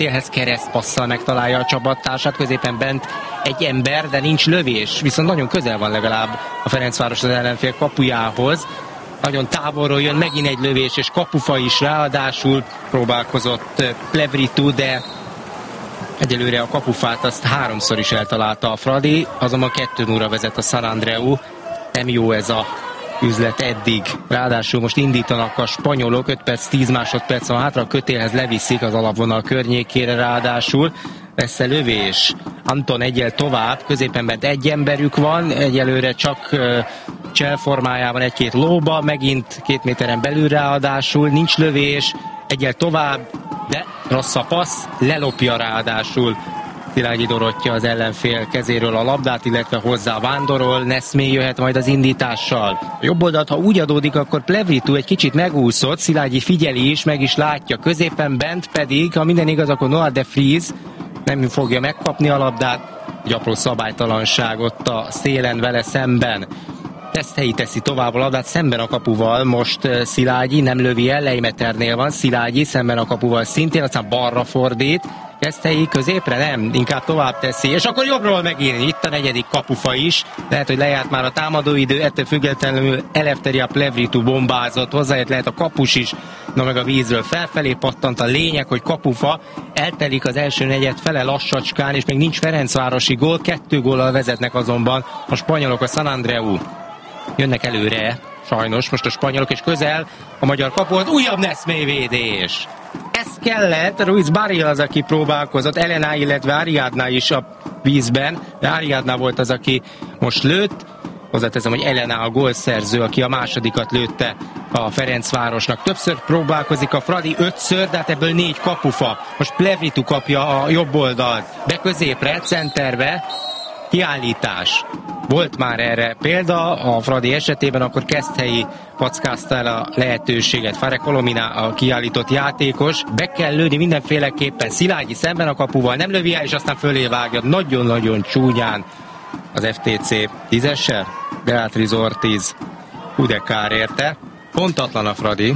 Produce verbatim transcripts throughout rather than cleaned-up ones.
szélhez keresztpasszal megtalálja a csapattársát, középen bent egy ember, de nincs lövés, viszont nagyon közel van legalább a Ferencváros az ellenfél kapujához. Nagyon távolról jön megint egy lövés, és kapufa is ráadásul próbálkozott Plevritu, de egyelőre a kapufát azt háromszor is eltalálta a Fradi, azonban kettő nulla vezet a San Andreu. Nem jó ez a üzlet eddig. Ráadásul most indítanak a spanyolok, öt perc, tíz másodperc van hátra, a kötélhez leviszik az alapvonal környékére ráadásul. Lesz-e lövés? Anton egyel tovább, középen bent egy emberük van, egyelőre csak uh, csel formájában egy-két lóba, megint két méteren belül ráadásul, nincs lövés, egyel tovább, de rossz a passz, lelopja ráadásul Szilágyi Dorottya az ellenfél kezéről a labdát, illetve hozzá vándorol, Neszmé jöhet majd az indítással. A jobb oldalt, ha úgy adódik, akkor Plevritu egy kicsit megúszott, Szilágyi figyeli is, meg is látja, középen bent pedig, ha minden igaz, akkor Noah de Vries nem fogja megkapni a labdát, egy apró szabálytalanság ott a szélen vele szemben. Teszthelyi teszi tovább a labdát szemben a kapuval, most Szilágyi nem lövi el, Leimeternél van, Szilágyi szemben a kapuval szintén, aztán balra fordít, Teszthelyi középre nem, inkább tovább teszi, és akkor jobbról megint, itt a negyedik kapufa is, lehet, hogy lejárt már a támadóidő, ettől függetlenül Eleftheria Plevritu bombázott, hozzájött lehet a kapus is, na meg a vízről felfelé pattant, a lényeg, hogy kapufa, eltelik az első negyed fele lassacskán, és még nincs ferencvárosi gól, kettő góllal vezetnek azonban a spanyolok, a San Andreu. Jönnek előre, sajnos most a spanyolok, és közel a magyar kapuhoz, újabb Neszmé védés. Ez kellett, Ruiz Barril az, aki próbálkozott, Elena, illetve Ariadna is a vízben, de Ariadna volt az, aki most lőtt. Hozzáteszem, hogy Elena a gólszerző, aki a másodikat lőtte a Ferencvárosnak. Többször próbálkozik a Fradi, ötször, de hát ebből négy kapufa. Most Plevritu kapja a jobb oldalt, be középre, centerbe, kiállítás. Volt már erre példa a Fradi esetében, akkor Keszthelyi packázta el a lehetőséget. Fare Kolomina a kiállított játékos. Be kell lőni mindenféleképpen. Szilágyi szemben a kapuval, nem lövi el, és aztán fölé vágja. Nagyon-nagyon csúnyán az ef té cé tízessel. Beatriz Ortiz, hú de kár érte. Pontatlan a Fradi.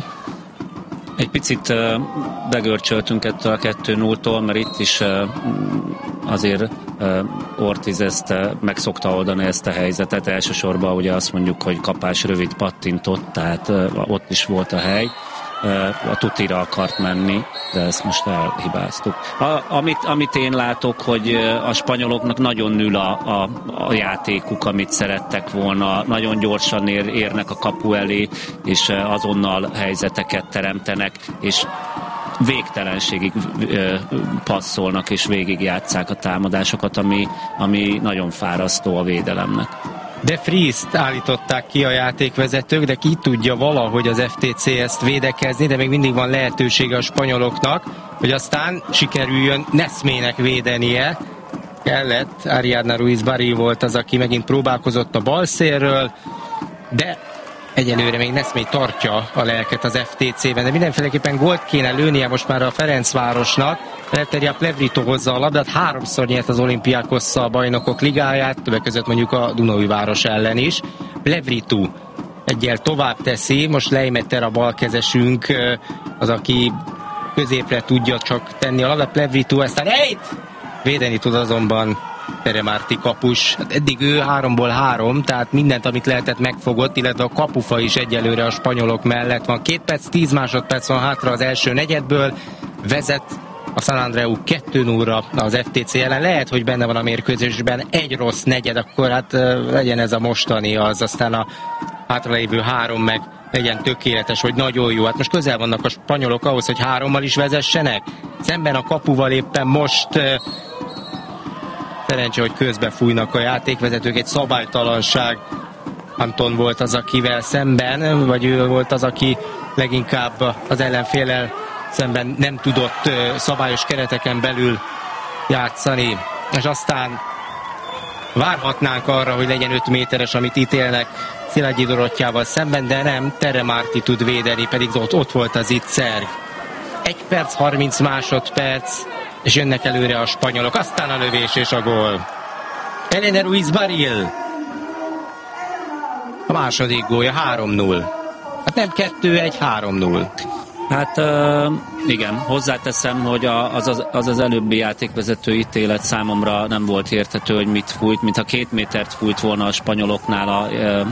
Egy picit uh, begörcsöltünk ettől a kettő nulltól, mert itt is uh, azért uh, Ortiz ezt uh, meg szokta oldani ezt a helyzetet. Elsősorban ugye azt mondjuk, hogy kapás rövid pattintott, tehát uh, ott is volt a hely. Uh, a tutira akart menni, de ezt most elhibáztuk. A, amit, amit én látok, hogy uh, a spanyoloknak nagyon nül a, a, a játékuk, amit szerettek volna. Nagyon gyorsan ér, érnek a kapu elé, és uh, azonnal helyzeteket teremtenek, és végtelenségig uh, passzolnak, és végigjátsszák a támadásokat, ami, ami nagyon fárasztó a védelemnek. De Vries-t állították ki a játékvezetők, de ki tudja valahogy az ef té cé ezt védekezni, de még mindig van lehetősége a spanyoloknak, hogy aztán sikerüljön Neszmének védenie. Kellett, Ariadna Ruiz Barril volt az, aki megint próbálkozott a bal szélről, de egyelőre még Neszmé tartja a lelket az ef té cében, de mindenféleképpen gólt kéne lőnie most már a Ferencvárosnak. Eleftheria Plevritu hozza a labdát, háromszor nyert az Olympiakosszal a Bajnokok Ligáját, többek között mondjuk a Dunaújváros ellen is. Plevritu egyel tovább teszi, most Leimeter a balkezesünk, az, aki középre tudja csak tenni a labdát. Plevritu aztán ejt! Védeni tud azonban Teremárti kapus. Hát eddig ő háromból három, tehát mindent, amit lehetett, megfogott, illetve a kapufa is egyelőre a spanyolok mellett van. Két perc, tíz másodperc van hátra az első negyedből, vezet a San Andreu kettő nullra az ef té cé ellen. Lehet, hogy benne van a mérkőzésben egy rossz negyed, akkor hát legyen ez a mostani, az aztán a hátralévő három meg legyen tökéletes, hogy nagyon jó. Hát most közel vannak a spanyolok ahhoz, hogy hárommal is vezessenek. Szemben a kapuval éppen most szerencsé, hogy közbe fújnak a játékvezetők, egy szabálytalanság. Anton volt az, akivel szemben, vagy ő volt az, aki leginkább az ellenféllel szemben nem tudott szabályos kereteken belül játszani. És aztán várhatnánk arra, hogy legyen öt méteres, amit ítélnek Szilágyi Dorottyával szemben, de nem, Teremárti tud védeni, pedig ott, ott volt az Itzer. egy perc, harminc másodperc, és jönnek előre a spanyolok, aztán a lövés és a gól. Elena Ruiz Barril. A második gólja, három null. Hát nem kettő egy, három null. Hát igen, hozzáteszem, hogy az az, az az előbbi játékvezető ítélet számomra nem volt érthető, hogy mit fújt, mintha két métert fújt volna a spanyoloknál a,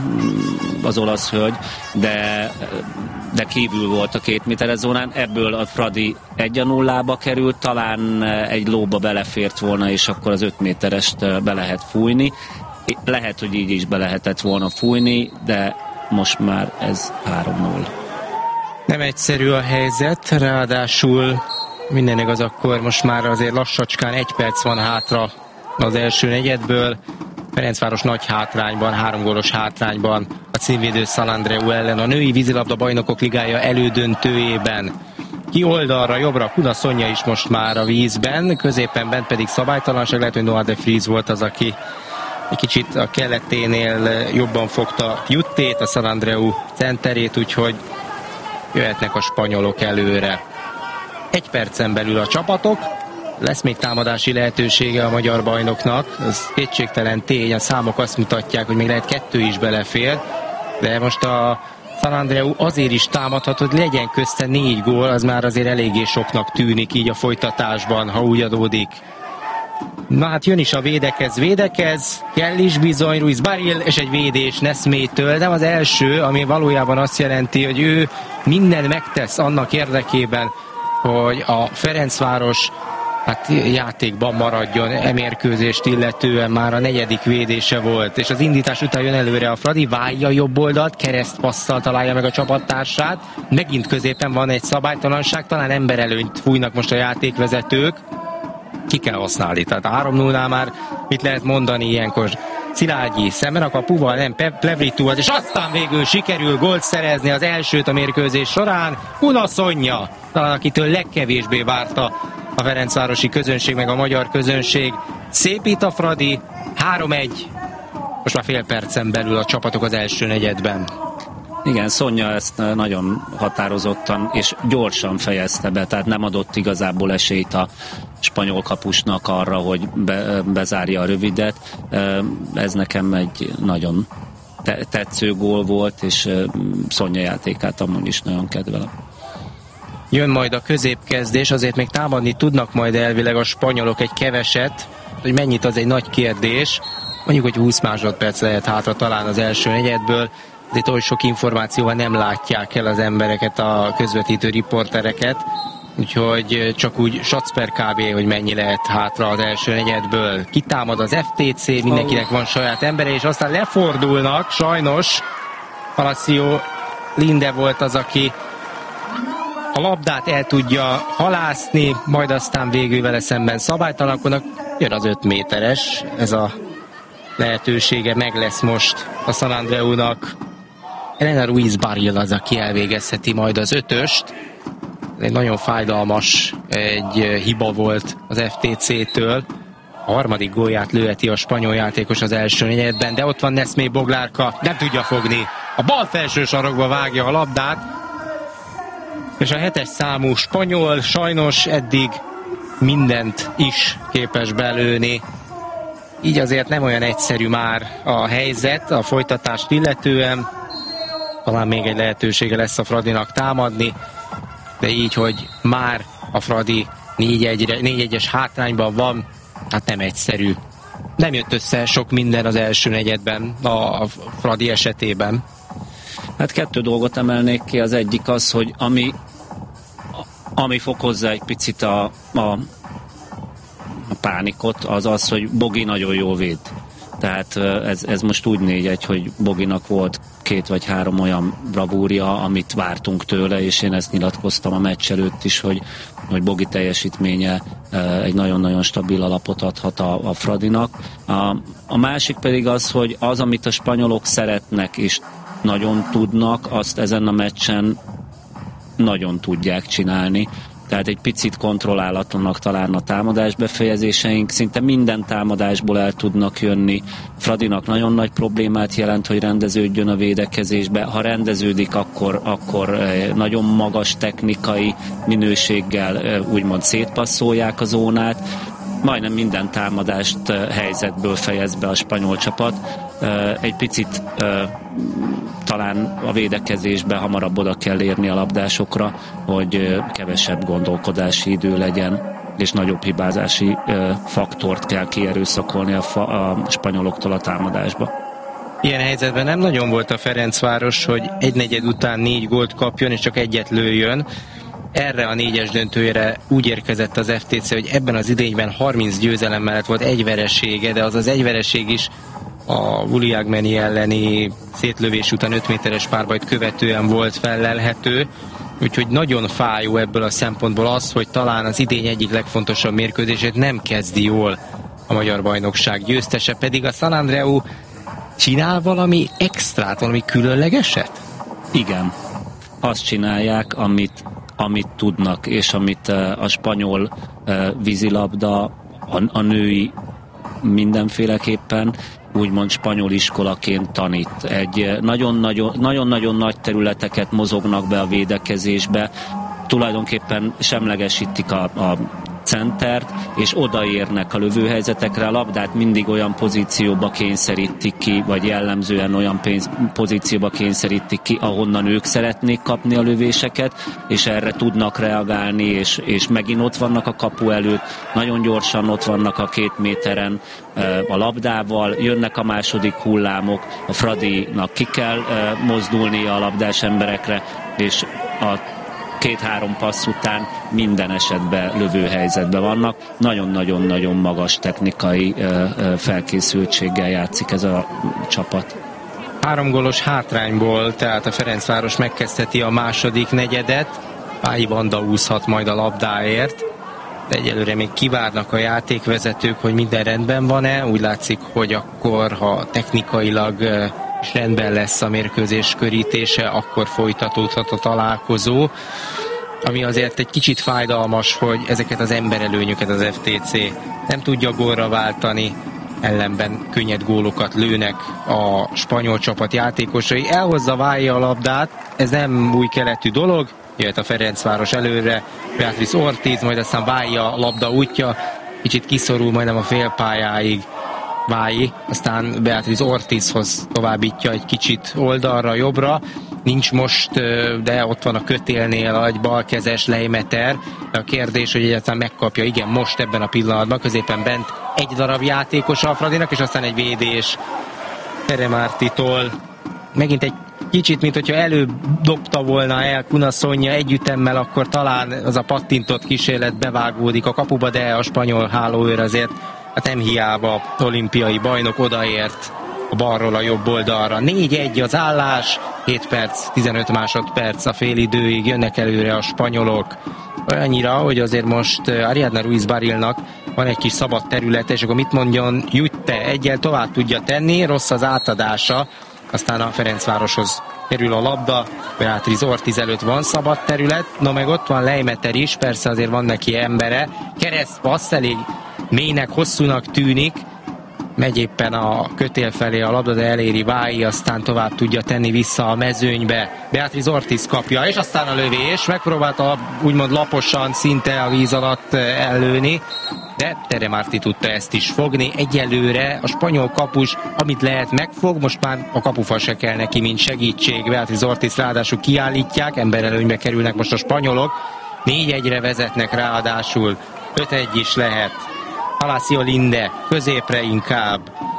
az olasz hölgy, de, de kívül volt a két méteres zónán, ebből a Fradi egy a nullába került, talán egy lóba belefért volna, és akkor az öt méterest be lehet fújni. Lehet, hogy így is be lehetett volna fújni, de most már ez három null. Nem egyszerű a helyzet, ráadásul minden igaz, akkor most már azért lassacskán egy perc van hátra az első negyedből. Ferencváros nagy hátrányban, három gólos hátrányban a címvédő San Andreu ellen a női vízilabda bajnokok ligája elődöntőjében. Ki oldalra, jobbra Kuna Szonya is most már a vízben, középen bent pedig szabálytalanság, lehet, hogy Noah de Vries volt az, aki egy kicsit a kelleténél jobban fogta Juttét, a San Andreu centerét, úgyhogy jöhetnek a spanyolok előre. Egy percen belül a csapatok, lesz még támadási lehetősége a magyar bajnoknak, ez kétségtelen tény, a számok azt mutatják, hogy még lehet kettő is belefér, de most a San Andreu azért is támadhat, hogy legyen közte négy gól, az már azért eléggé soknak tűnik így a folytatásban, ha úgy adódik. Na hát jön is a védekez, védekez, kell is bizony, Ruiz Barril, és egy védés Nesmétől, nem az első, ami valójában azt jelenti, hogy ő minden megtesz annak érdekében, hogy a Ferencváros hát játékban maradjon, emérkőzést illetően már a negyedik védése volt, és az indítás után jön előre a Fradi, válja jobb oldalt, keresztpasszal találja meg a csapattársát, megint középen van egy szabálytalanság, talán emberelőnyt fújnak most a játékvezetők, ki kell használni, tehát a három nullnál már mit lehet mondani ilyenkor? Szilágyi szemben a kapuval, nem Plevritu, és aztán végül sikerül gólt szerezni az elsőt a mérkőzés során. Kuna Szonya, talán akitől legkevésbé várta a ferencvárosi közönség, meg a magyar közönség. Szépít a Fradi, három egy, most már fél percen belül a csapatok az első negyedben. Igen, Szonya ezt nagyon határozottan és gyorsan fejezte be, tehát nem adott igazából esélyt a spanyol kapusnak arra, hogy be, bezárja a rövidet. Ez nekem egy nagyon tetsző gól volt, és Szonya játékát amúgy is nagyon kedvelem. Jön majd a középkezdés, azért még támadni tudnak majd elvileg a spanyolok egy keveset, hogy mennyit az egy nagy kérdés. Mondjuk, hogy húsz másodperc lehet hátra talán az első negyedből, de itt oly sok információval nem látják el az embereket, a közvetítő riportereket, úgyhogy csak úgy satszper kb. Hogy mennyi lehet hátra az első negyedből. Kitámad az ef té cé, mindenkinek van saját embere, és aztán lefordulnak, sajnos Palacio Linde volt az, aki a labdát el tudja halászni, majd aztán végül vele szemben szabálytalankodnak. Jön az öt méteres, ez a lehetősége meg lesz most a San Andreunak. Elena Ruiz Barril az, aki elvégezheti majd az ötöst. Egy nagyon fájdalmas egy hiba volt az ef té cé-től. A harmadik gólját lőheti a spanyol játékos az első negyedben, de ott van Nesmé Boglárka, nem tudja fogni. A bal felső sarokba vágja a labdát, és a hetes számú spanyol sajnos eddig mindent is képes belőni. Így azért nem olyan egyszerű már a helyzet, a folytatást illetően. Talán még egy lehetősége lesz a Fradinak támadni, de így, hogy már a Fradi négy egyes hátrányban van, hát nem egyszerű. Nem jött össze sok minden az első negyedben a Fradi esetében. Hát kettő dolgot emelnék ki, az egyik az, hogy ami, ami fokozza egy picit a, a, a pánikot, az az, hogy Bogi nagyon jól véd. Tehát ez, ez most úgy négy egy, hogy Boginak volt két vagy három olyan bravúria, amit vártunk tőle, és én ezt nyilatkoztam a meccs előtt is, hogy, hogy Bogi teljesítménye egy nagyon-nagyon stabil alapot adhat a, a Fradinak. A, a másik pedig az, hogy az, amit a spanyolok szeretnek és nagyon tudnak, azt ezen a meccsen nagyon tudják csinálni. Tehát egy picit kontrollálatlanak talán a támadás befejezéseink, szinte minden támadásból el tudnak jönni. Fradinak nagyon nagy problémát jelent, hogy rendeződjön a védekezésbe. Ha rendeződik, akkor, akkor nagyon magas technikai minőséggel úgymond szétpasszolják a zónát. Majdnem minden támadást helyzetből fejez be a spanyol csapat. egy picit talán a védekezésbe hamarabb oda kell érni a labdásokra, hogy kevesebb gondolkodási idő legyen, és nagyobb hibázási faktort kell kierőszakolni a, fa, a spanyoloktól a támadásba. Ilyen helyzetben nem nagyon volt a Ferencváros, hogy egy negyed után négy gólt kapjon, és csak egyet lőjön. Erre a négyes döntőjére úgy érkezett az ef té cé, hogy ebben az idényben harminc győzelem mellett volt egy veresége, de az az egy vereség is a Uliagmeni elleni szétlövés után öt méteres párbajt követően volt fellelhető. Úgyhogy nagyon fájó ebből a szempontból az, hogy talán az idény egyik legfontosabb mérkőzését nem kezdi jól a magyar bajnokság győztese, pedig a San Andreu csinál valami extrát, valami különlegeset? Igen. Azt csinálják, amit, amit tudnak, és amit a spanyol vízilabda, a, a női mindenféleképpen úgymond spanyol iskolaként tanít. Egy nagyon-nagyon, nagyon-nagyon nagy területeket mozognak be a védekezésbe, tulajdonképpen semlegesítik a, a centert, és odaérnek a lövőhelyzetekre, a labdát mindig olyan pozícióba kényszerítik ki, vagy jellemzően olyan pénz, pozícióba kényszerítik ki, ahonnan ők szeretnék kapni a lövéseket, és erre tudnak reagálni, és, és megint ott vannak a kapu előtt, nagyon gyorsan ott vannak a két méteren a labdával, jönnek a második hullámok, a Fradinak ki kell mozdulnia a labdás emberekre, és a két-három passz után minden esetben lövőhelyzetben vannak. Nagyon-nagyon-nagyon magas technikai felkészültséggel játszik ez a csapat. Három gólos hátrányból, tehát a Ferencváros megkezdheti a második negyedet. Pályi Vanda úszhat majd a labdáért. De egyelőre még kivárnak a játékvezetők, hogy minden rendben van-e. Úgy látszik, hogy akkor, ha technikailag és rendben lesz a mérkőzés körítése, akkor folytatódhat a találkozó. Ami azért egy kicsit fájdalmas, hogy ezeket az emberelőnyöket az ef té cé nem tudja gólra váltani, ellenben könnyed gólokat lőnek a spanyol csapat játékosai. Elhozza, válja a labdát, ez nem új keletű dolog, jöhet a Ferencváros előre, Beatriz Ortiz, majd aztán válja a labda útja, kicsit kiszorul majdnem a félpályáig Vályi, aztán Beatriz Ortizhoz továbbítja egy kicsit oldalra, jobbra. Nincs most, de ott van a kötélnél egy balkezes Leimeter. A kérdés, hogy egyáltalán megkapja, igen, most ebben a pillanatban, középen bent egy darab játékos a Fradinak, és aztán egy védés Teremártitól. Megint egy kicsit, mint hogyha előbb dobta volna el Kuna Sonja együttemmel, akkor talán az a pattintott kísérlet bevágódik a kapuba, de a spanyol hálóőr azért hát nem hiába olimpiai bajnok, odaért a balról a jobb oldalra. négy egy az állás, hét perc, tizenöt másodperc a félidőig, jönnek előre a spanyolok. Olyannyira, hogy azért most Ariadna Ruiz Barilnak van egy kis szabad területe, és akkor mit mondjon Jutte, egyel tovább tudja tenni, rossz az átadása, aztán a Ferencvároshoz kerül a labda, Beatriz Ortiz előtt van szabad terület, no meg ott van Leimeter is, persze azért van neki embere, keresztpassz, elég mélynek, hosszúnak tűnik, megy éppen a kötél felé a labda, de eléri Vályi, aztán tovább tudja tenni vissza a mezőnybe. Beatriz Ortiz kapja, és aztán a lövés, megpróbálta úgymond laposan, szinte a víz alatt ellőni, de Teremárti tudta ezt is fogni. Egyelőre a spanyol kapus, amit lehet, megfog, most már a kapufa se kell neki, mint segítség. Beatriz Ortiz ráadásul kiállítják, emberelőnybe kerülnek most a spanyolok, négy egyre vezetnek ráadásul, öt egy is lehet. Palacio Linde középre inkább.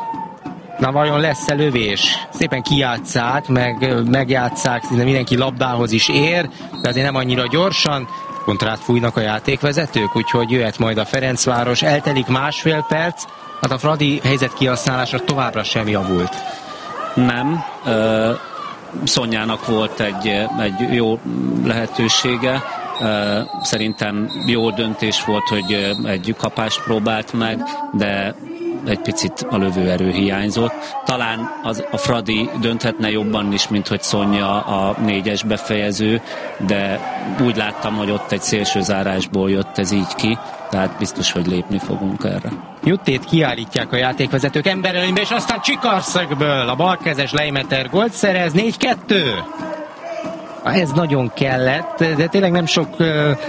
Na vajon lesz-e lövés? Szépen kijátszák, meg megjátszák, szinte mindenki labdához is ér, de azért nem annyira gyorsan. Kontrát fújnak a játékvezetők, úgyhogy jöhet majd a Ferencváros. Eltelik másfél perc, hát a Fradi helyzet kihasználása továbbra sem javult. Nem. Uh, Szonyának volt egy, egy jó lehetősége. Uh, szerintem jó döntés volt, hogy egy kapást próbált meg, de egy picit a lövőerő hiányzott. Talán az, a Fradi dönthetne jobban is, mint hogy Szonya a négyes befejező, de úgy láttam, hogy ott egy szélsőzárásból jött ez így ki, tehát biztos, hogy lépni fogunk erre. Juttét kiállítják a játékvezetők emberelőnybe, és aztán csikarszögből a balkezes Leimeter gólt szerez, négy kettő. Ez nagyon kellett, de tényleg nem sok uh,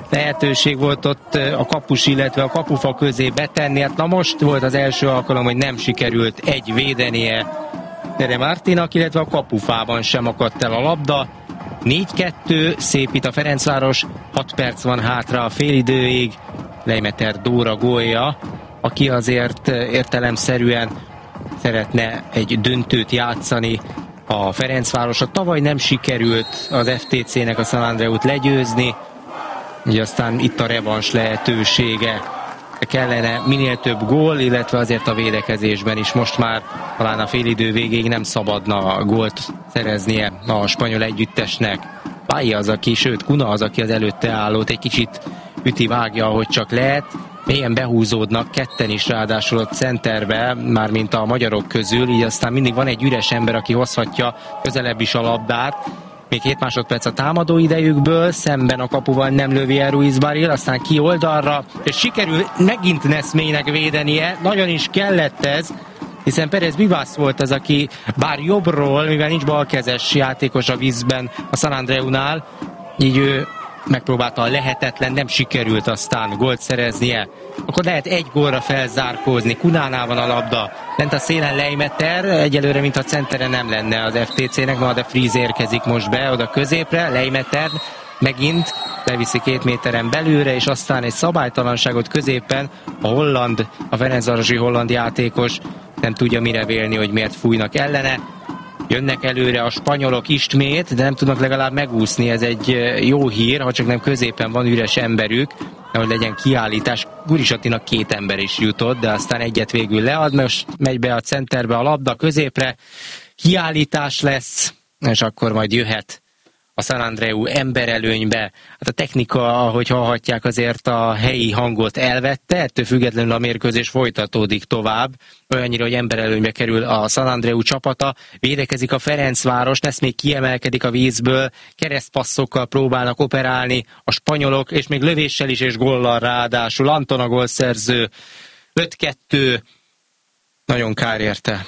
lehetőség volt ott a kapus, illetve a kapufa közé betenni. Hát na most volt az első alkalom, hogy nem sikerült egy védenie Tere Martinak, illetve a kapufában sem akadt el a labda. négy kettő, szép itt a Ferencváros, hat perc van hátra a félidőig. Leimeter Dóra gólja, aki azért értelemszerűen szeretne egy döntőt játszani a Ferencvárosra. Tavaly nem sikerült az ef té cének a San Andreut legyőzni, így aztán itt a revans lehetősége. Kellene minél több gól, illetve azért a védekezésben is most már talán a félidő végéig nem szabadna gólt szereznie a spanyol együttesnek. Pályi az, aki, sőt Kuna az, aki az előtte állót egy kicsit üti, vágja, ahogy csak lehet. Mélyen behúzódnak, ketten is ráadásul a centerbe, mármint a magyarok közül, így aztán mindig van egy üres ember, aki hozhatja közelebb is a labdát. Még hét másodperc a támadó idejükből, szemben a kapuval nem lövi el Ruiz Barril, aztán ki oldalra, és sikerül megint Neszménynek védenie, nagyon is kellett ez, hiszen Pérez Vivas volt az, aki bár jobbról, mivel nincs balkezes játékos a vízben a San Andreunál, így ő megpróbálta a lehetetlen, nem sikerült aztán gólt szereznie. Akkor lehet egy gólra felzárkózni. Kunánál van a labda. Lent a szélen Leimeter, egyelőre mint a centere nem lenne az ef té cének, ma de Fries érkezik most be oda középre. Leimeter megint leviszi két méteren belőle, és aztán egy szabálytalanságot középen a holland, a ferencvárosi holland játékos nem tudja mire vélni, hogy miért fújnak ellene. Jönnek előre a spanyolok ismét, de nem tudnak legalább megúszni, ez egy jó hír, ha csak nem középen van üres emberük, hogy legyen kiállítás. Guris Attinak két ember is jutott, de aztán egyet végül lead, most megy be a centerbe a labda középre, kiállítás lesz, és akkor majd jöhet a San Andreu emberelőnybe. Hát a technika, ahogy hallhatják, azért a helyi hangot elvette, ettől függetlenül a mérkőzés folytatódik tovább. Olyannyira, hogy emberelőnybe kerül a San Andreu csapata, védekezik a Ferencváros, lesz még kiemelkedik a vízből, keresztpasszokkal próbálnak operálni a spanyolok, és még lövéssel is és góllal ráadásul. Anton a gólszerző, öt kettő, nagyon kár érte.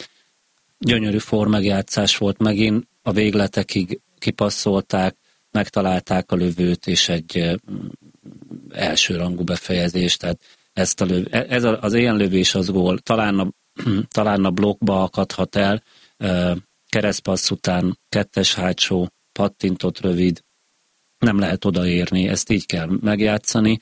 Gyönyörű formegjátszás volt megint, a végletekig kipasszolták, megtalálták a lövőt, és egy elsőrangú befejezést, tehát ezt a löv, ez a, az ilyen lövés az gól, talán a, talán a blokkba akadhat el, keresztpassz után kettes hátsó, pattintott rövid, nem lehet odaérni, ezt így kell megjátszani,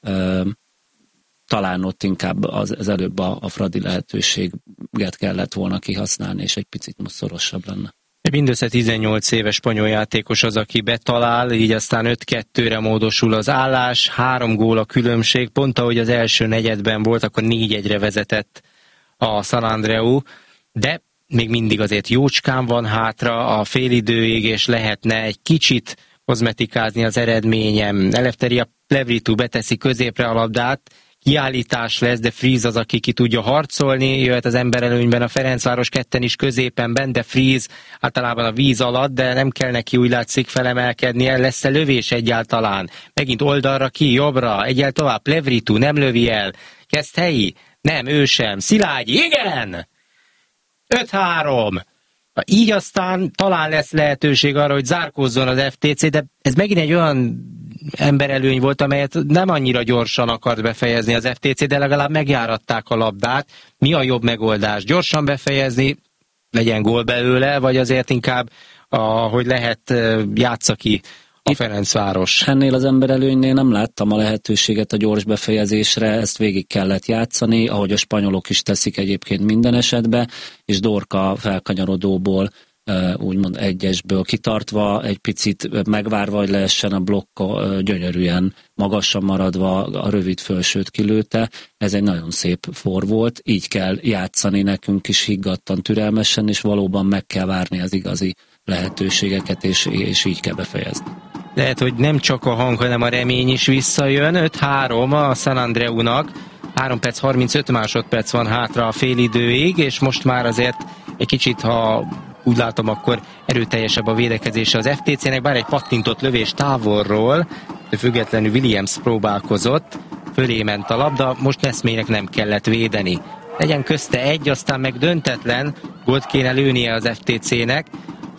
talán ott inkább az, az előbb a, a Fradi lehetőséget kellett volna kihasználni, és egy picit most szorosabb lenne. Mindössze tizennyolc éves spanyol játékos az, aki betalál, így aztán öt kettőre módosul az állás, három gól a különbség, pont ahogy az első negyedben volt, akkor négy egyre vezetett a San Andreu, de még mindig azért jócskán van hátra a félidőig, és lehetne egy kicsit kozmetikázni az eredményem. Eleftheria Plevritou beteszi középre a labdát, kiállítás lesz, de Fries az, aki ki tudja harcolni, jöhet az emberelőnyben a Ferencváros, ketten is középen bent, de Fries általában a víz alatt, de nem kell neki úgy látszik felemelkednie, lesz-e lövés egyáltalán? Megint oldalra ki, jobbra, egyel tovább, Plevritou nem lövi el, kezd helyi, nem, ő sem, Szilágyi, igen! öt három! Így aztán talán lesz lehetőség arra, hogy zárkózzon az ef té cé, de ez megint egy olyan emberelőny volt, amelyet nem annyira gyorsan akart befejezni az ef té cé, de legalább megjáratták a labdát. Mi a jobb megoldás? Gyorsan befejezni, legyen gól belőle, vagy azért inkább, hogy lehet, játsza ki a Ferencváros? Ennél az emberelőnynél nem láttam a lehetőséget a gyors befejezésre, ezt végig kellett játszani, ahogy a spanyolok is teszik egyébként minden esetben, és Dorka felkanyarodóból, úgymond egyesből kitartva, egy picit megvárva, hogy leessen a blokka, gyönyörűen magasan maradva a rövid fölsőt kilőtte. Ez egy nagyon szép for volt, így kell játszani nekünk is higgadtan, türelmesen, és valóban meg kell várni az igazi lehetőségeket, és, és így kell befejezni. Lehet, hogy nem csak a hang, hanem a remény is visszajön. öt három a San Andreunak, három perc harmincöt másodperc van hátra a félidőig, és most már azért egy kicsit, ha úgy látom, akkor erőteljesebb a védekezése az ef té cének, bár egy pattintott lövés távolról, de függetlenül Williams próbálkozott, fölé ment a labda, most Neszménynek nem kellett védeni. Legyen közte egy, aztán meg döntetlen, gólt kéne lőnie az ef té cének.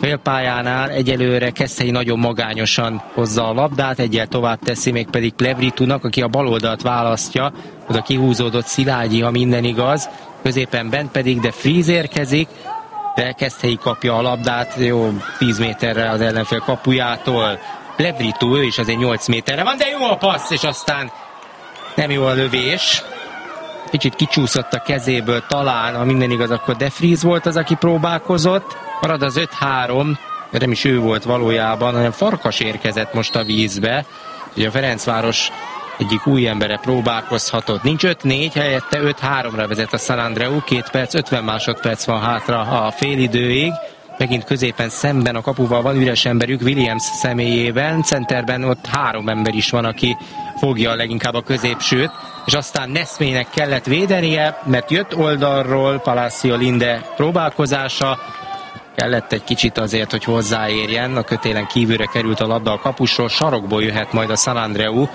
félpályánál egyelőre Keszthelyi nagyon magányosan hozza a labdát, egyel tovább teszi, még pedig Plevritunak, aki a bal oldalt választja, oda kihúzódott Szilágyi, ha minden igaz, középen bent pedig de Fries érkezik, de Keszthelyi kapja a labdát, jó tíz méterre az ellenfél kapujától. Plevritu, ő is azért nyolc méterre van, de jó a passz, és aztán nem jó a lövés. Kicsit kicsúszott a kezéből talán, ha minden igaz, akkor de Fries volt az, aki próbálkozott. Marad az öt három, de nem is ő volt valójában, hanem Farkas érkezett most a vízbe. Ugye a Ferencváros egyik új embere próbálkozhatott. Nincs öt négy, helyette öt háromra vezet a San Andreu, két perc, ötven másodperc van hátra a félidőig. Megint középen szemben a kapuval van üres emberük Williams személyében, centerben ott három ember is van, aki fogja leginkább a középsőt, és aztán Neszmének kellett védenie, mert jött oldalról Palacio Linde próbálkozása, kellett egy kicsit azért, hogy hozzáérjen, a kötélen kívülre került a labda a kapusról, sarokból jöhet majd a San Andreu.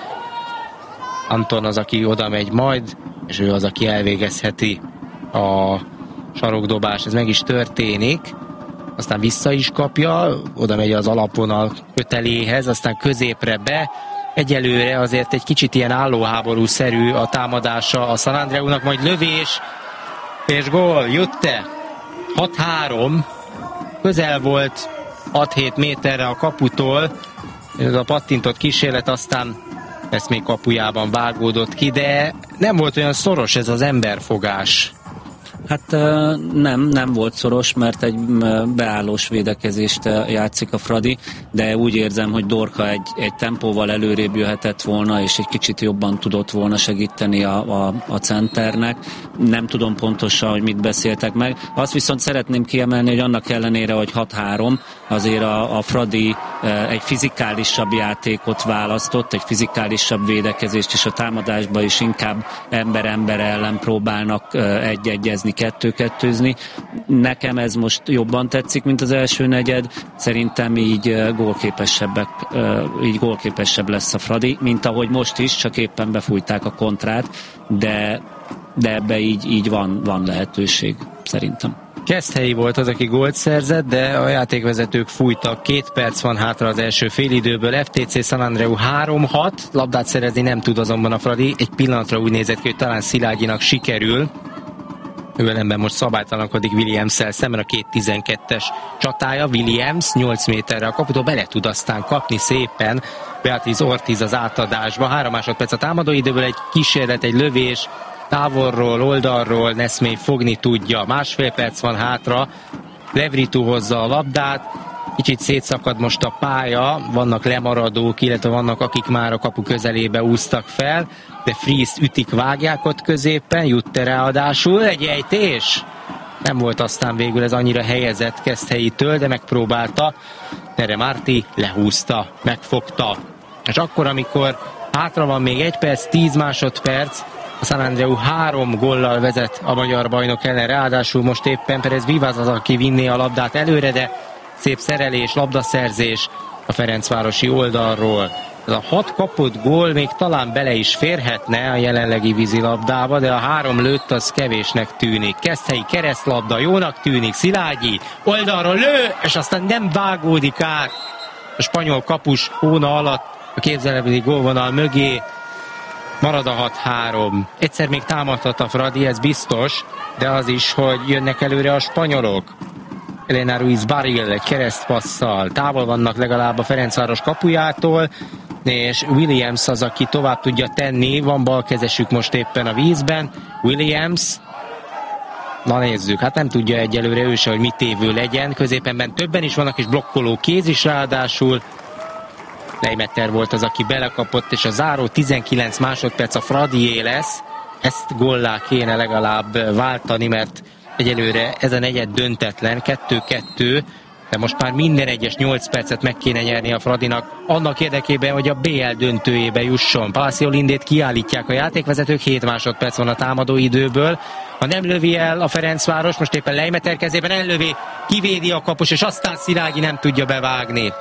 Anton az, aki oda megy majd, és ő az, aki elvégezheti a sarokdobást, ez meg is történik. Aztán vissza is kapja, oda megy az alapvonal köteléhez, aztán középre be. Egyelőre azért egy kicsit ilyen állóháború-szerű a támadása a San Andreunak, majd lövés, és gól, Jutte, hat három, közel volt hat-hét méterre a kaputól, ez a pattintott kísérlet aztán ezt még kapujában vágódott ki, de nem volt olyan szoros ez az emberfogás. Hát nem, nem volt szoros, mert egy beállós védekezést játszik a Fradi, de úgy érzem, hogy Dorka egy, egy tempóval előrébb jöhetett volna, és egy kicsit jobban tudott volna segíteni a, a, a centernek. Nem tudom pontosan, hogy mit beszéltek meg. Azt viszont szeretném kiemelni, hogy annak ellenére, hogy hat három, azért a, a Fradi egy fizikálisabb játékot választott, egy fizikálisabb védekezést, és a támadásban is inkább ember-ember ellen próbálnak egy-egyezni, kettő-kettőzni. Nekem ez most jobban tetszik, mint az első negyed. Szerintem így gólképesebbek, így gólképesebb lesz a Fradi, mint ahogy most is, csak éppen befújták a kontrát, de, de ebbe így, így van, van lehetőség, szerintem. Keszthelyi volt az, aki gólt szerzett, de a játékvezetők fújtak. Két perc van hátra az első félidőből. ef té cé San Andreu három hat, labdát szerezni nem tud azonban a Fradi. Egy pillanatra úgy nézett ki, hogy talán Szilágyinak sikerül. Ő ellenben most szabálytalanodik Williams-szel szemben, a két tizenkettes csatája. Williams nyolc méterre a kaputól bele tud aztán kapni szépen Beatriz Ortiz az átadásba. Három másodperc a támadóidőből, egy kísérlet, egy lövés távolról, oldalról, Neszmély fogni tudja. Másfél perc van hátra, Plevritu hozza a labdát, kicsit szétszakad most a pálya, vannak lemaradók, illetve vannak, akik már a kapu közelébe úsztak fel, de Fries ütik, vágják ott középen, Jutte ráadásul, egy ejtés. Nem volt aztán végül ez annyira helyezett Keszthelyitől, de megpróbálta, Tere Márti lehúzta, megfogta. És akkor, amikor hátra van még egy perc, tíz másodperc, a San Andreu három góllal vezet a magyar bajnok ellen, ráadásul most éppen Perez Vivaz az, aki vinné a labdát előre, de szép szerelés, labdaszerzés a ferencvárosi oldalról. Ez a hat kapott gól még talán bele is férhetne a jelenlegi vízilabdába, de a három lőtt az kevésnek tűnik. Keszthelyi keresztlabda jónak tűnik, Szilágyi oldalról lő, és aztán nem vágódik át a spanyol kapus hóna alatt a képzelebeli gólvonal mögé. Marad a hat három. Egyszer még támadhat a Fradi, ez biztos, de az is, hogy jönnek előre a spanyolok. Elena Ruiz Barril egy keresztpasszal. Távol vannak legalább a Ferencváros kapujától, és Williams az, aki tovább tudja tenni. Van balkezesük most éppen a vízben. Williams, na nézzük, hát nem tudja egyelőre ő se, hogy mit évő legyen. Középenben többen is vannak, és blokkoló kéz is ráadásul. Leimeter volt az, aki belekapott, és a záró tizenkilenc másodperc a Fradié lesz. Ezt góllá kéne legalább váltani, mert egyelőre ez a negyed döntetlen, kettő-kettő, de most már minden egyes nyolc percet meg kéne nyerni a Fradinak, annak érdekében, hogy a bé el döntőjébe jusson. Palacio Lindét kiállítják a játékvezetők, hét másodperc van a támadó időből. Ha nem lövi el a Ferencváros, most éppen Leimeter kezében ellövi, kivédi a kapus, és aztán Szilágyi nem tudja bevágni.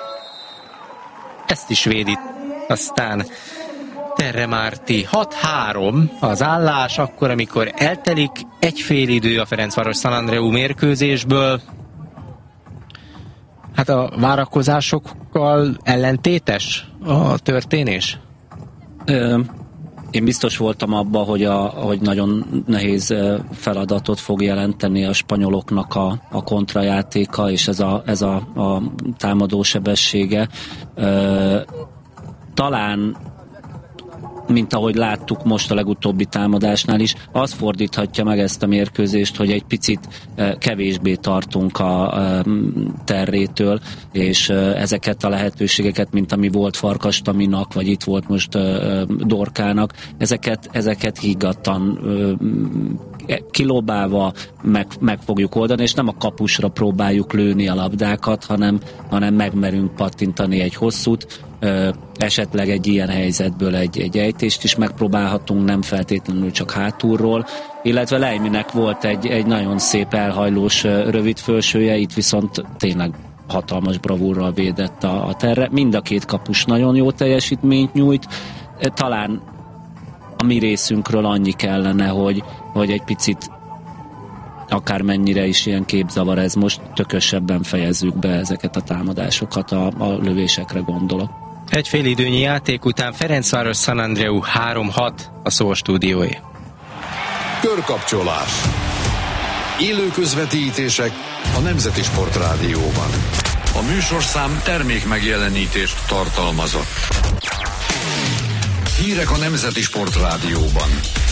Ezt is védi. Aztán Tere Márti. hat három az állás, akkor, amikor eltelik egy fél idő a Ferencváros San Andreu mérkőzésből. Hát a várakozásokkal ellentétes a történés? Ö, én biztos voltam abban, hogy, a, hogy nagyon nehéz feladatot fog jelenteni a spanyoloknak a, a kontrajátéka, és ez a, ez a, a támadó sebessége. Ö, talán mint ahogy láttuk most a legutóbbi támadásnál is, az fordíthatja meg ezt a mérkőzést, hogy egy picit kevésbé tartunk a terrétől, és ezeket a lehetőségeket, mint ami volt Farkas Taminak, vagy itt volt most Dorkának, ezeket, ezeket higgadtan kilobálva meg, meg fogjuk oldani, és nem a kapusra próbáljuk lőni a labdákat, hanem, hanem megmerünk pattintani egy hosszút, Ö, esetleg egy ilyen helyzetből egy, egy ejtést is megpróbálhatunk, nem feltétlenül csak hátulról, illetve Leiminek volt egy, egy nagyon szép elhajlós rövid fölsője, itt viszont tényleg hatalmas bravúrral védett a, a terre. Mind a két kapus nagyon jó teljesítményt nyújt, talán a mi részünkről annyi kellene, hogy, hogy egy picit akármennyire is ilyen képzavar ez most, tökösebben fejezzük be ezeket a támadásokat, a, a lövésekre gondolok. Egy félidőnyi játék után Ferencváros San Andreu három hat a Szó stúdióé. Körkapcsolás. Élő közvetítések a Nemzeti Sport Rádióban. A műsorszám termék megjelenítést tartalmazott. Hírek a Nemzeti Sport Rádióban.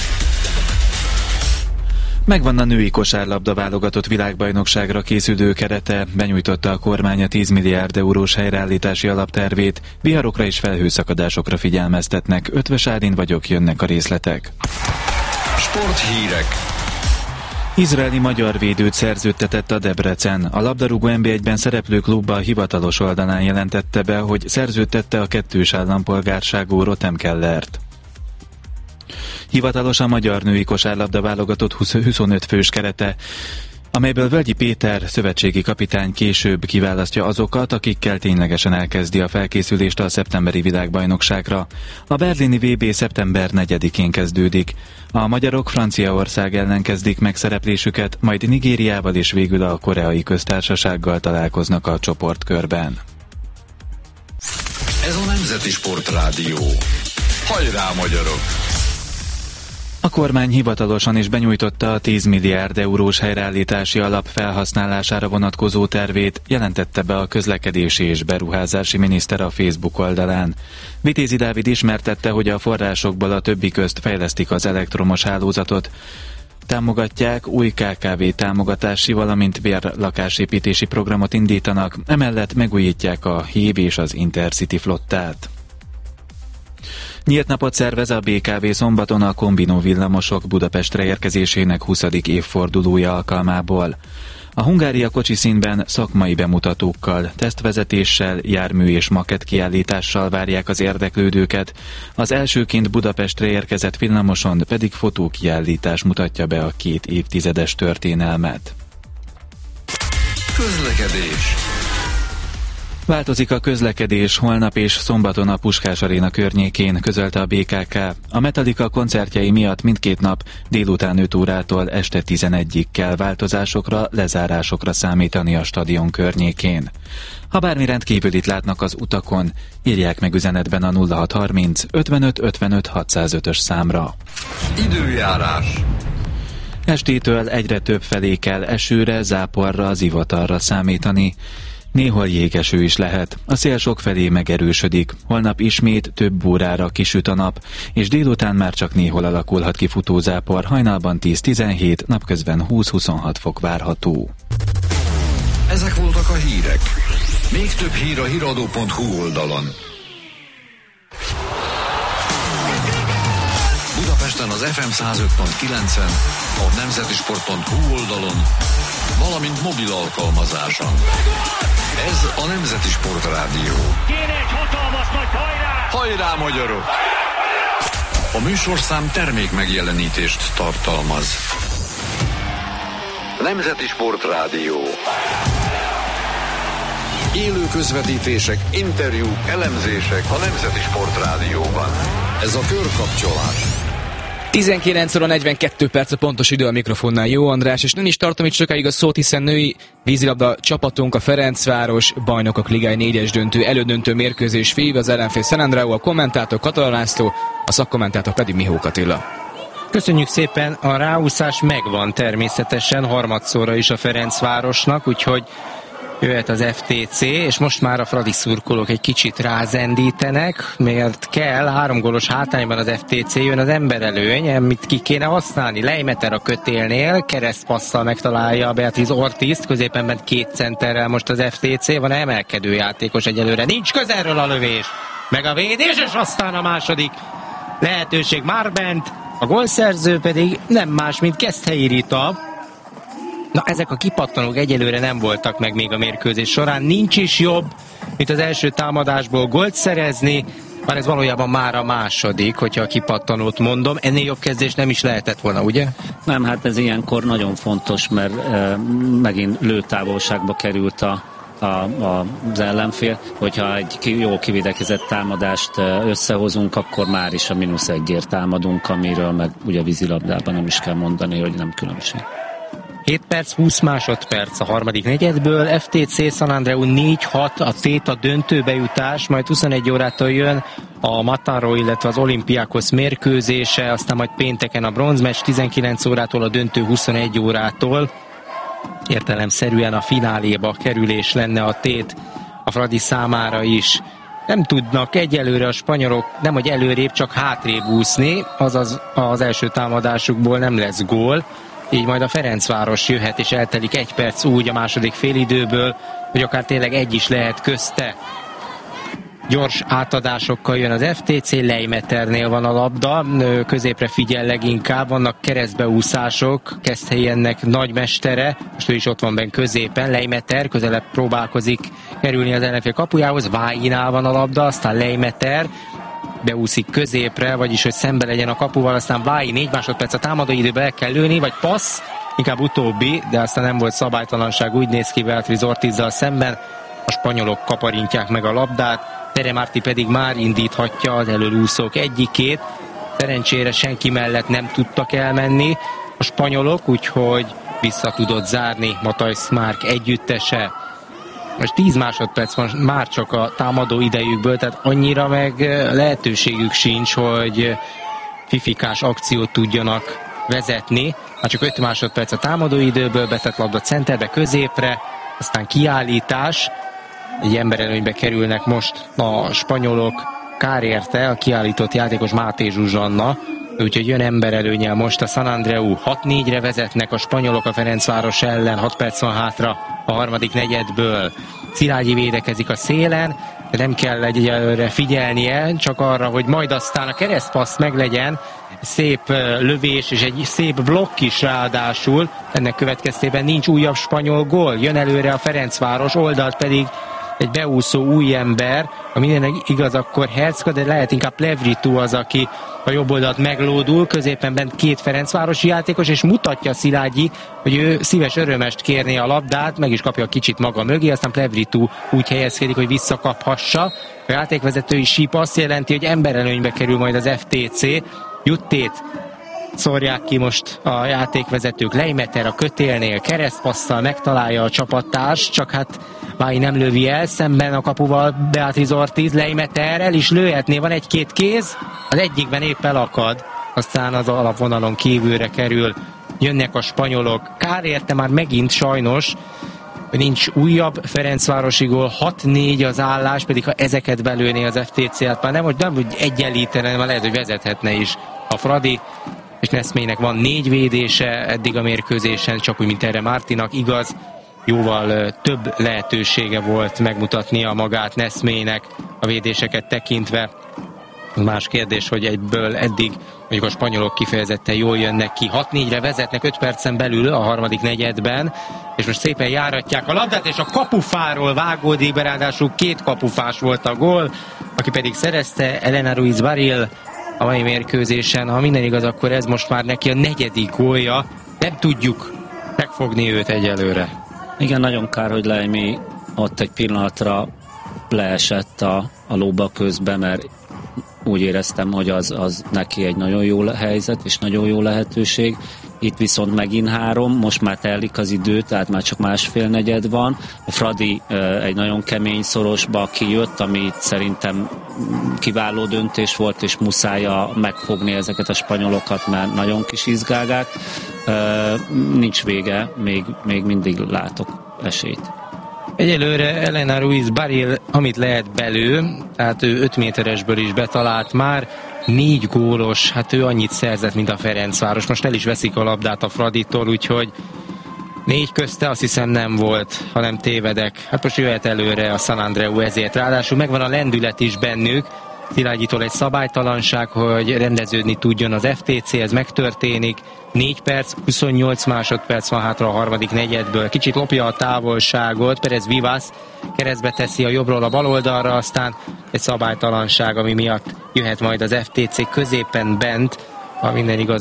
Megvan a női kosárlabda válogatott világbajnokságra készülő kerete, benyújtotta a kormány a tíz milliárd eurós helyreállítási alaptervét, viharokra és felhőszakadásokra figyelmeztetnek. Ötvös Ádin vagyok, jönnek a részletek. Sporthírek. Izraeli magyar védőt szerződtetett a Debrecen. A labdarúgó en bé egyben szereplő klubba a hivatalos oldalán jelentette be, hogy szerződtette a kettős állampolgárságú Rotem Kellert. Hivatalos a magyar női kosárlabda válogatott huszonöt fős kerete, amelyből Völgyi Péter szövetségi kapitány később kiválasztja azokat, akikkel ténylegesen elkezdi a felkészülést a szeptemberi világbajnokságra. A berlini vé bé szeptember negyedikén kezdődik. A magyarok Franciaország ellen kezdik meg szereplésüket, majd Nigériával és végül a Koreai Köztársasággal találkoznak a csoportkörben. Ez a Nemzeti Sport Rádió. Hajrá, magyarok! A kormány hivatalosan is benyújtotta a tíz milliárd eurós helyreállítási alap felhasználására vonatkozó tervét, jelentette be a közlekedési és beruházási miniszter a Facebook oldalán. Vitézi Dávid ismertette, hogy a forrásokból a többi közt fejlesztik az elektromos hálózatot, támogatják, új ká ká vé támogatási, valamint bérlakásépítési programot indítanak, emellett megújítják a hív és az Intercity flottát. Nyílt napot szervez a bé ká vé szombaton a kombinó villamosok Budapestre érkezésének huszadik évfordulója alkalmából. A Hungária kocsi színben szakmai bemutatókkal, tesztvezetéssel, jármű és makett kiállítással várják az érdeklődőket, az elsőként Budapestre érkezett villamoson pedig fotókiállítás mutatja be a két évtizedes történelmet. Közlekedés. Változik a közlekedés holnap és szombaton a Puskás Aréna környékén, közölte a bé ká ká. A Metallica koncertjei miatt mindkét nap délután öt órától este tizenegyig kell változásokra, lezárásokra számítani a stadion környékén. Ha bármi rendkívülit látnak az utakon, írják meg üzenetben a nulla hat harminc ötvenöt ötvenöt hatszázötös számra. Időjárás. Estétől egyre több felé kell esőre, záporra, zivatarra számítani. Néhol jégeső is lehet. A szél sokfelé megerősödik. Holnap ismét több órára kisüt a nap, és délután már csak néhol alakulhat ki futózápor, hajnalban tíz-tizenhét, napközben húsz-huszonhat fok várható. Ezek voltak a hírek. Még több hír a híradó pont hú oldalon. Budapesten az ef em száz öt pont kilencen, a nemzetisport pont hú oldalon, valamint mobil alkalmazáson. Ez a Nemzeti Sport Rádió. Kéne egy hatalmas nagy hajrá! Hajrá, magyarok! A műsorszám termék megjelenítést tartalmaz. Nemzeti Sport Rádió. Élő közvetítések, interjúk, elemzések a Nemzeti Sport Rádióban. Ez a körkapcsolás. tizenkilenc óra negyvenkettő perc a pontos idő, a mikrofonnál Jó András, és nem is tartom itt sokáig a szót, hiszen női vízilabda csapatunk, a Ferencváros Bajnokok Ligája négyes döntő elődöntő mérkőzés vív, az ellenfél San Andreu, a kommentátor Katala László, a szakkommentátor pedig Mihó Attila. Köszönjük szépen, a ráúszás megvan természetesen harmadszorra is a Ferencvárosnak, úgyhogy jöhet az ef té cé, és most már a fradi szurkolók egy kicsit rázendítenek, mert kell, három gólos hátrányban az ef té cé, jön az emberelőny, amit ki kéne használni. Leimeter a kötélnél, keresztpasszal megtalálja Beatriz Ortizt, középen bent két centerrel most az ef té cé, van emelkedő játékos egyelőre, nincs közelről a lövés, meg a védés, és aztán a második lehetőség már bent, a gólszerző pedig nem más, mint Keszthelyi Rita. Na, ezek a kipattanók egyelőre nem voltak meg még a mérkőzés során. Nincs is jobb, mint az első támadásból gólt szerezni, már ez valójában már a második, hogyha a kipattanót mondom. Ennél jobb kezdés nem is lehetett volna, ugye? Nem, hát ez ilyenkor nagyon fontos, mert e, megint lőtávolságba került a, a, a, az ellenfél. Hogyha egy jó kivédekezett támadást összehozunk, akkor már is a mínusz egyért támadunk, amiről meg ugye vízilabdában nem is kell mondani, hogy nem különbség. hét perc, húsz másodperc a harmadik negyedből, ef té cé San Andreu négy hat, a tét a döntőbe jutás, majd huszonegy órától jön a Mataró, illetve az Olympiakos mérkőzése, aztán majd pénteken a bronzmeccs, tizenkilenc órától a döntő huszonegy órától. Értelemszerűen a fináléba kerülés lenne a tét a Fradi számára is. Nem tudnak egyelőre a spanyolok nem hogy előrébb, csak hátrébb úszni, azaz az első támadásukból nem lesz gól. Így majd a Ferencváros jöhet, és eltelik egy perc úgy a második félidőből, hogy akár tényleg egy is lehet közte. Gyors átadásokkal jön az ef té cé, Leimeternél van a labda, középre figyel leginkább, vannak keresztbeúszások, Keszthelyi ennek nagymestere, most ő is ott van benn középen, Leimeter közelebb próbálkozik kerülni az ellenfél kapujához, Váinál van a labda, aztán Leimeter, beúszik középre, vagyis hogy szembe legyen a kapuval, aztán Váj négy másodperc a támadó időben el kell lőni, vagy passz, inkább utóbbi, de aztán nem volt szabálytalanság, úgy néz ki Beatriz Ortizzal szemben, a spanyolok kaparintják meg a labdát, Tere Marti pedig már indíthatja az elölúszók egyikét, szerencsére senki mellett nem tudtak elmenni a spanyolok, úgyhogy vissza tudott zárni Matthijs Mark együttese. Most tíz másodperc van már csak a támadó idejükből, tehát annyira meg lehetőségük sincs, hogy fifikás akciót tudjanak vezetni. Már csak öt másodperc a támadó időből, betett labda centerbe, középre, aztán kiállítás. Egy emberelőnybe kerülnek most a spanyolok, kár érte a kiállított játékos Máté Zsuzsanna, úgyhogy jön emberelőnnyel most a San Andreu. hat négyre vezetnek a spanyolok a Ferencváros ellen, hat perc van hátra a harmadik negyedből. Szilágyi védekezik a szélen, de nem kell egyelőre figyelnie, csak arra, hogy majd aztán a keresztpassz meglegyen, szép lövés és egy szép blokk is ráadásul, ennek következtében nincs újabb spanyol gól, jön előre a Ferencváros, oldalt pedig egy beúszó új ember, ha mindennek igaz, akkor Hercka, de lehet inkább Plevritu az, aki a jobb oldalt meglódul, középen bent két ferencvárosi játékos, és mutatja Szilágyi, hogy ő szíves örömest kérné a labdát, meg is kapja kicsit maga mögé, aztán Plevritu úgy helyezkedik, hogy visszakaphassa. A játékvezetői síp azt jelenti, hogy emberelőnybe kerül majd az ef té cé, Juttét szórják ki most a játékvezetők, Leimeter a kötélnél, keresztpasszal megtalálja a csapattárs, csak hát Váj nem lövi el, szemben a kapuval Beatriz Ortiz, Leimeter el is lőhetné, van egy-két kéz, az egyikben épp elakad, aztán az alapvonalon kívülre kerül, jönnek a spanyolok, kár érte már megint sajnos, hogy nincs újabb ferencvárosi gól, hat négy az állás, pedig ha ezeket belőné az ef té cé, hát már nem, hogy nem, hogy egyenlítene, hanem lehet, hogy vezethetne is a Fradi, és Neszmének van négy védése eddig a mérkőzésen, csak úgy, mint erre Mártinak, igaz, jóval több lehetősége volt megmutatnia magát Neszmének a védéseket tekintve. Más kérdés, hogy egyből eddig mondjuk a spanyolok kifejezetten jól jönnek ki. hat négyre vezetnek öt percen belül a harmadik negyedben, és most szépen járatják a labdát, és a kapufáról vágódik be, ráadásul két kapufás volt a gól, aki pedig szerezte Elena Ruiz Barril a mai mérkőzésen. Ha minden igaz, akkor ez most már neki a negyedik gólja. Nem tudjuk megfogni őt egyelőre. Igen, nagyon kár, hogy Leimi ott egy pillanatra leesett a, a lóba közbe, mert úgy éreztem, hogy az, az neki egy nagyon jó helyzet, és nagyon jó lehetőség. Itt viszont megint három, most már telik az idő, tehát már csak másfél negyed van. A Fradi egy nagyon kemény szorosba kijött, ami szerintem kiváló döntés volt, és muszája megfogni ezeket a spanyolokat, mert nagyon kis izgágák. Nincs vége, még, még mindig látok esélyt. Egyelőre Elena Ruiz Barril, amit lehet belő, tehát ő öt méteresből is betalált már, négy gólos, hát ő annyit szerzett, mint a Ferencváros. Most el is veszik a labdát a Fraditól, úgyhogy négy közte azt hiszem nem volt, hanem tévedek. Hát most jöhet előre a San Andreu ezért. Ráadásul megvan a lendület is bennük. Szilágyitól egy szabálytalanság, hogy rendeződni tudjon az ef té cé, ez megtörténik. négy perc, huszonnyolc másodperc van hátra a harmadik negyedből. Kicsit lopja a távolságot, Perez Vivas keresztbe teszi a jobbról a bal oldalra, aztán egy szabálytalanság, ami miatt jöhet majd az ef té cé középen bent. Ha minden igaz,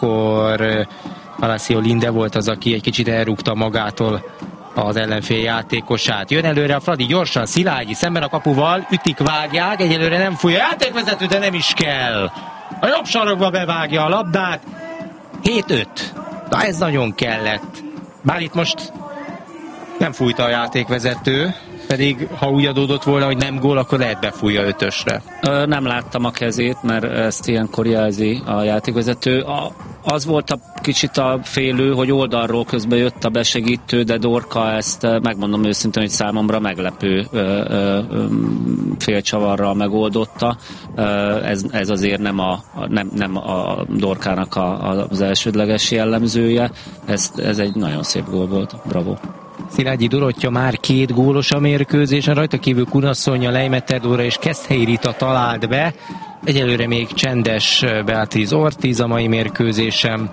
akkor Palacio Linde volt az, aki egy kicsit elrúgta magától az ellenfél játékosát. Jön előre a Fradi gyorsan, Szilágyi szemben a kapuval, ütik, vágják, egyelőre nem fújja játékvezető, de nem is kell. A jobb sarokba bevágja a labdát. hét öt. Na ez nagyon kellett. Bár itt most nem fújta a játékvezető, pedig ha úgy adódott volna, hogy nem gól, akkor lehet befújja ötösre. Ö, nem láttam a kezét, mert ezt ilyenkor jelzi a játékvezető. A, az volt a kicsit a félő, hogy oldalról közben jött a besegítő, de Dorka ezt, megmondom őszintén, hogy számomra meglepő ö, ö, félcsavarral megoldotta. Ö, ez, ez azért nem a, nem, nem a Dorkának a, az elsődleges jellemzője. Ez, ez egy nagyon szép gól volt. Bravo. Szilágyi Dorottya már két gólos a mérkőzésen, rajta kívül Kunasszonya, Leimeter Dóra és Keszthelyi Rita talált be. Egyelőre még csendes Beatriz Ortiz a mai mérkőzésen,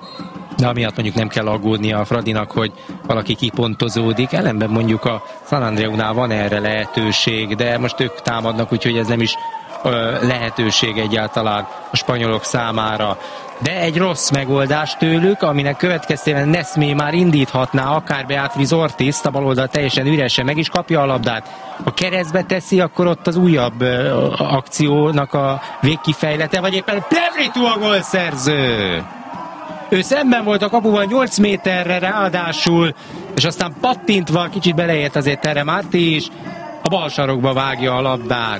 de amiatt mondjuk nem kell aggódnia a Fradinak, hogy valaki kipontozódik. Ellenben mondjuk a San Andreunál van erre lehetőség, de most ők támadnak, úgyhogy ez nem is ö, lehetőség egyáltalán a spanyolok számára. De egy rossz megoldás tőlük, aminek következtében Nesmé már indíthatná akár Beatriz Ortizt, a baloldal teljesen üresen, meg is kapja a labdát. Ha keresztbe teszi, akkor ott az újabb ö, akciónak a végkifejlete, vagy éppen Plevritu a gólszerző! Ő szemben volt a kapuval nyolc méterre ráadásul, és aztán pattintva kicsit beleért azért Tere Márti is, a bal sarokba vágja a labdát.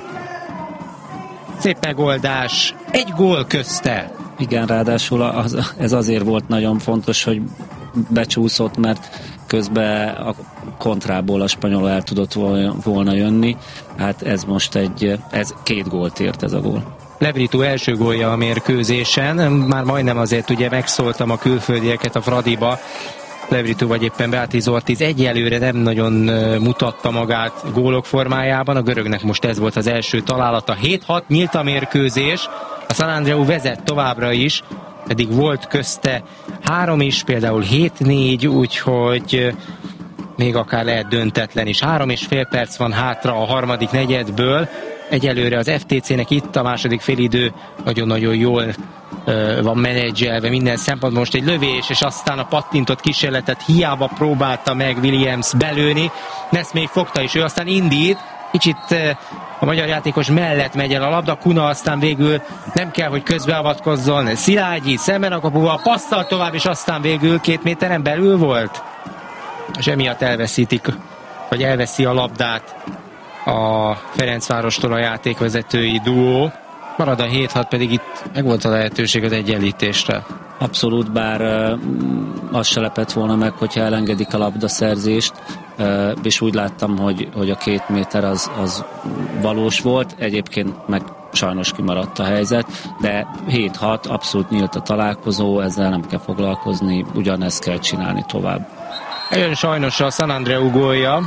Szép megoldás, egy gól közte. Igen, ráadásul az, ez azért volt nagyon fontos, hogy becsúszott, mert közben a kontrából a spanyol el tudott volna jönni. Hát ez most egy, ez két gólt ért ez a gól. Plevritu első gólja a mérkőzésen, már majdnem azért ugye megszóltam a külföldieket a Fradiba. Plevritu vagy éppen Beatriz Ortiz egyelőre nem nagyon mutatta magát gólok formájában, a görögnek most ez volt az első találata. hét hat nyílt a mérkőzés, a San Andreu vezet továbbra is, pedig volt közte három is, például hét négy, úgyhogy még akár lehet döntetlen is. Három és fél perc van hátra a harmadik negyedből. Egyelőre az ef té cének itt a második félidő nagyon-nagyon jól uh, van menedzselve minden szempontból. Most egy lövés, és aztán a pattintott kísérletet hiába próbálta meg Williams belőni. Nesmé fogta is, ő aztán indít, kicsit uh, a magyar játékos mellett megy el a labda, Kuna aztán végül nem kell, hogy közbeavatkozzon. Szilágyi szemben a kapuval, passzal tovább, és aztán végül két méteren belül volt. És emiatt elveszítik, vagy elveszi a labdát a Ferencvárostól a játékvezetői duó. Marad a hét hat, pedig itt meg volt a lehetőség az egyenlítésre. Abszolút, bár uh, az se lepett volna meg, hogyha elengedik a labdaszerzést, uh, és úgy láttam, hogy, hogy a két méter az, az valós volt, egyébként meg sajnos kimaradt a helyzet, de hét hat, abszolút nyílt a találkozó, ezzel nem kell foglalkozni, ugyanezt kell csinálni tovább. Jön sajnos a San Andreu gólja.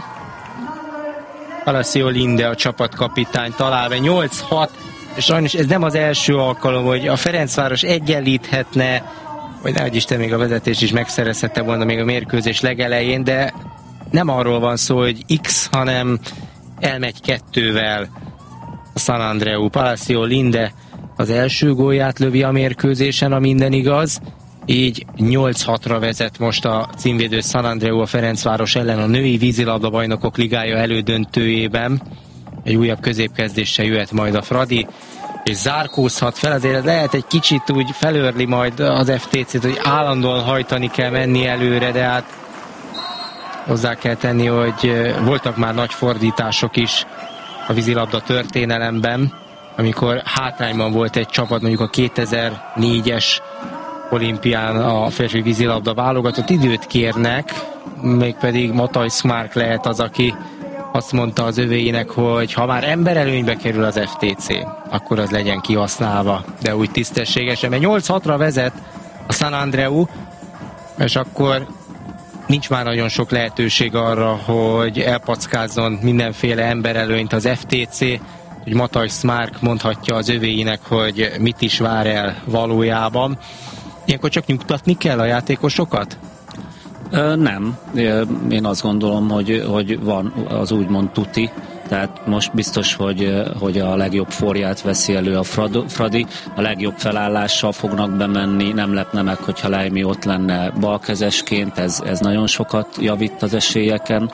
Palacio Linde a csapatkapitány találva nyolc hat, és sajnos ez nem az első alkalom, hogy a Ferencváros egyenlíthetne, vagy nehogy Isten, még a vezetés is megszerezhette volna még a mérkőzés legelején, de nem arról van szó, hogy X, hanem elmegy kettővel a San Andreu. Palacio Linde az első gólját lövi a mérkőzésen, a minden igaz. Így nyolc hatra vezet most a címvédő San Andreu a Ferencváros ellen a női vízilabda bajnokok ligája elődöntőjében. Egy újabb középkezdéssel jöhet majd a Fradi. és zárkózhat fel, azért lehet egy kicsit úgy felőrli majd az ef té cét, hogy állandóan hajtani kell menni előre, de hát hozzá kell tenni, hogy voltak már nagy fordítások is a vízilabda történelemben, amikor hátrányban volt egy csapat, mondjuk a kétezer-négyes olimpián a férfi vízilabda válogatott, időt kérnek, mégpedig Matthijs Smárk lehet az, aki azt mondta az övéinek, hogy ha már emberelőnybe kerül az ef té cé, akkor az legyen kihasználva, de úgy tisztességesen, mert nyolc hatra vezet a San Andreu, és akkor nincs már nagyon sok lehetőség arra, hogy elpackázzon mindenféle emberelőnyt az ef té cé, hogy Matthijs Smárk mondhatja az övéinek, hogy mit is vár el valójában. Ilyenkor csak nyugtatni kell a játékosokat? Ö, nem. Én azt gondolom, hogy, hogy van az úgymond tuti, tehát most biztos, hogy, hogy a legjobb forját veszi elő a Fradi, a legjobb felállással fognak bemenni, nem lepne meg, hogyha Leimi ott lenne balkezesként, ez, ez nagyon sokat javít az esélyeken.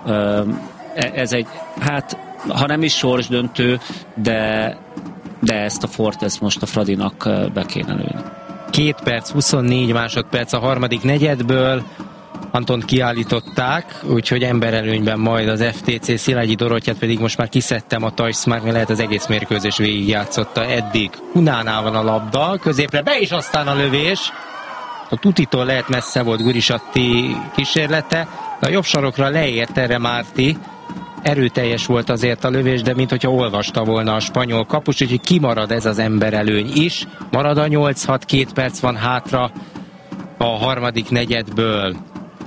Ez egy, hát, ha nem is sorsdöntő, de, de ezt a fort, ezt most a Fradinak be kéne lőni. Két perc, huszonnégy másodperc a harmadik negyedből, Antont kiállították, úgyhogy emberelőnyben majd az ef té cé. Szilágyi Dorottyát pedig most már kiszedtem a Tajszmárk, mert lehet az egész mérkőzés végigjátszotta eddig. Hunánál van a labda, középre be is aztán a lövés. A tutitól lehet messze volt Gurisatti kísérlete, de a jobb sarokra leért erre Márti. Erőteljes volt azért a lövés, de minthogyha olvasta volna a spanyol kapus, úgyhogy kimarad ez az emberelőny is. Marad a nyolc hat, két perc van hátra a harmadik negyedből.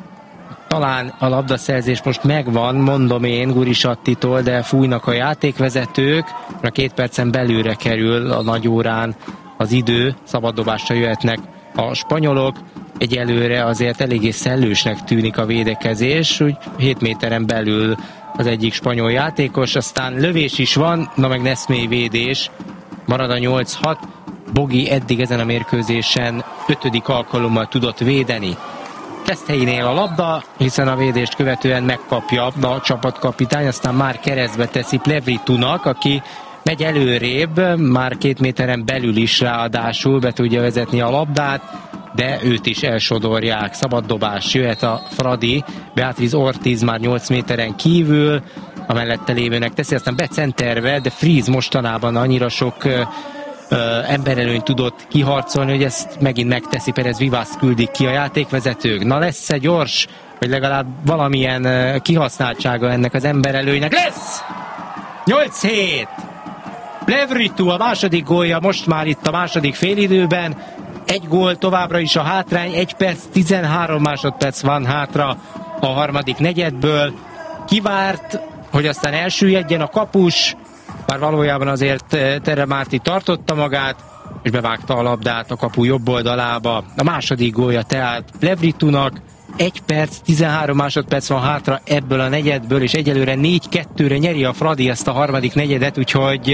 Talán a labdaszerzés most megvan, mondom én Gurisattitól, de fújnak a játékvezetők, a két percen belülre kerül a nagy órán az idő, szabaddobásra jöhetnek a spanyolok. Egyelőre azért eléggé szellősnek tűnik a védekezés, úgy hét méteren belül az egyik spanyol játékos, aztán lövés is van, na meg Neszmély védés, marad a nyolc hat, Bogi eddig ezen a mérkőzésen ötödik alkalommal tudott védeni. Keszthelyinél a labda, hiszen a védést követően megkapja a csapatkapitány, aztán már keresztbe teszi Plevritunak, aki megy előrébb, már két méteren belül is ráadásul be tudja vezetni a labdát, de őt is elsodorják. Szabad dobás jöhet a Fradi, Beatriz Ortiz már nyolc méteren kívül, a mellette lévőnek teszi, aztán becenterve, de Fries mostanában annyira sok ö, ö, emberelőnyt tudott kiharcolni, hogy ezt megint megteszi, Perez Vivas küldik ki a játékvezetők. Na lesz-e gyors, vagy legalább valamilyen ö, kihasználtsága ennek az emberelőnynek? Lesz! nyolc hét! Plevritu a második gólja most már itt a második félidőben. Egy gól továbbra is a hátrány, egy perc, tizenhárom másodperc van hátra a harmadik negyedből. Kivárt, hogy aztán elsüllyedjen a kapus, bár valójában azért Tere Márti tartotta magát, és bevágta a labdát a kapu jobb oldalába. A második gólja tehát Plevritunak, egy perc, tizenhárom másodperc van hátra ebből a negyedből, és egyelőre négy kettőre nyeri a Fradi ezt a harmadik negyedet, úgyhogy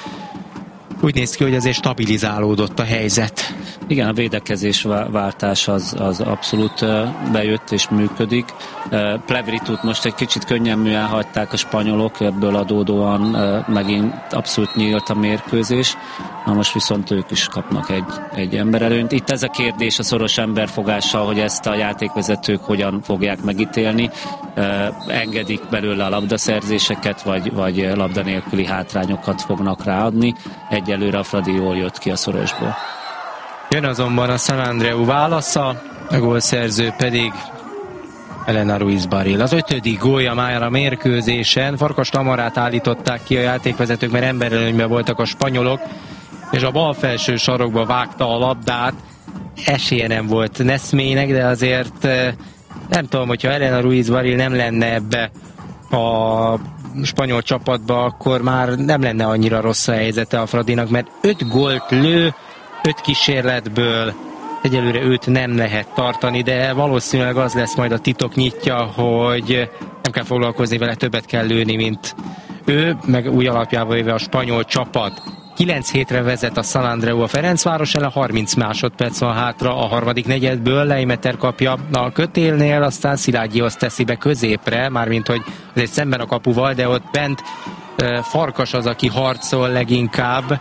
úgy néz ki, hogy azért stabilizálódott a helyzet. Igen, a védekezés váltás az, az abszolút bejött és működik. Plevritut most egy kicsit könnyelműen hagyták a spanyolok, ebből adódóan megint abszolút nyílt a mérkőzés. Na most viszont ők is kapnak egy, egy emberelőnyt. Itt ez a kérdés a szoros emberfogással, hogy ezt a játékvezetők hogyan fogják megítélni. Engedik belőle a labdaszerzéseket, vagy, vagy labda nélküli hátrányokat fognak ráadni. Egyelőre a Fradi jól jött ki a szorosból. Jön azonban a San Andreu válasza, a gólszerző pedig Elena Ruiz Barril. Az ötödik gólja már a mérkőzésen. Farkas Tamarát állították ki a játékvezetők, mert emberelőnyben voltak a spanyolok, és a bal felső sarokba vágta a labdát. Esélye nem volt Neszmélynek, de azért nem tudom, hogyha Elena Ruiz Barril nem lenne ebbe a spanyol csapatba, akkor már nem lenne annyira rossz a helyzete a Fradinak, mert öt gólt lő, öt kísérletből, egyelőre őt nem lehet tartani, de valószínűleg az lesz majd a titok nyitja, hogy nem kell foglalkozni vele, többet kell lőni, mint ő, meg új alapjába véve a spanyol csapat. kilenc hétre vezet a San Andreu a Ferencváros ellen, harminc másodperc van hátra a harmadik negyedből, Leimeter kapja a kötélnél, aztán Szilágyihoz teszi be középre, mármint hogy azért szemben a kapuval, de ott bent Farkas az, aki harcol leginkább,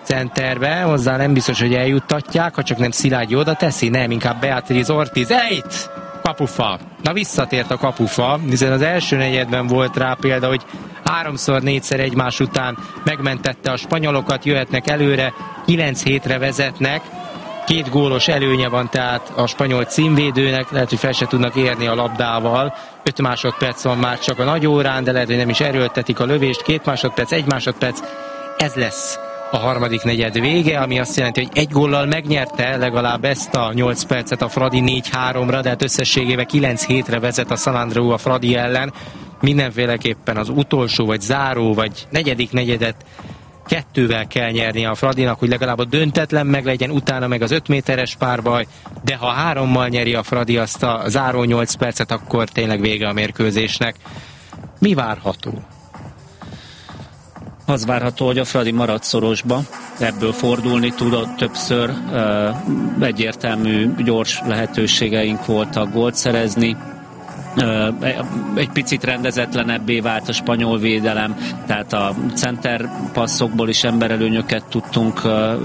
centerbe, hozzá nem biztos, hogy eljuttatják, ha csak nem Szilágyi oda teszi, nem, inkább Beatriz Ortiz, ejt! Kapufa. Na visszatért a kapufa, hiszen az első negyedben volt rá példa, hogy háromszor, négyszer egymás után megmentette a spanyolokat, jöhetnek előre, kilenc hétre vezetnek, két gólos előnye van tehát a spanyol címvédőnek, lehet, hogy fel se tudnak érni a labdával, öt másodperc van már csak a nagy órán, de lehet, hogy nem is erőltetik a lövést, két másodperc, egy másodperc, ez lesz a harmadik negyed vége, ami azt jelenti, hogy egy góllal megnyerte legalább ezt a nyolc percet a Fradi négy háromra, de hát összességében kilenc hétre vezet a San Andreu a Fradi ellen. Mindenféleképpen az utolsó, vagy záró, vagy negyedik negyedet kettővel kell nyernie a Fradinak, hogy legalább a döntetlen meg legyen, utána meg az öt méteres párbaj, de ha hárommal nyeri a Fradi azt a záró nyolc percet, akkor tényleg vége a mérkőzésnek. Mi várható? Az várható, hogy a Fradi marad szorosba, ebből fordulni tudott többször, egyértelmű, gyors lehetőségeink voltak gólt szerezni, egy picit rendezetlenebbé vált a spanyol védelem, tehát a center passzokból is emberelőnyöket tudtunk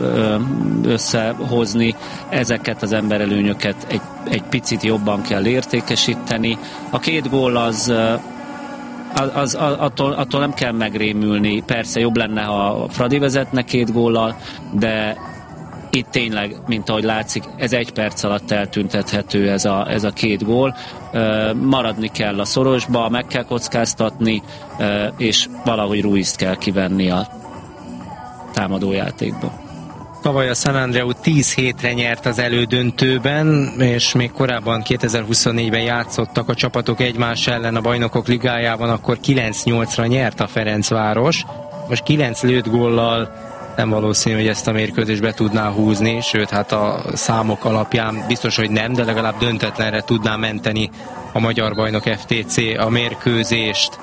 összehozni, ezeket az emberelőnyöket egy, egy picit jobban kell értékesíteni. A két gól az Az, az, attól, attól nem kell megrémülni. Persze jobb lenne, ha a Fradi vezetne két góllal, de itt tényleg, mint ahogy látszik, ez egy perc alatt eltüntethető ez a, ez a két gól. Maradni kell a szorosba, meg kell kockáztatni, és valahogy Ruizt kell kivenni a támadójátékba. Tavaly a San Andreu tíz hétre nyert az elődöntőben, és még korábban kétezer-huszonnégyben játszottak a csapatok egymás ellen a Bajnokok Ligájában, akkor kilenc nyolcra nyert a Ferencváros. Most kilenc lőtt góllal nem valószínű, hogy ezt a mérkőzést be tudná húzni, sőt, hát a számok alapján biztos, hogy nem, de legalább döntetlenre tudná menteni a magyar bajnok ef té cé a mérkőzést.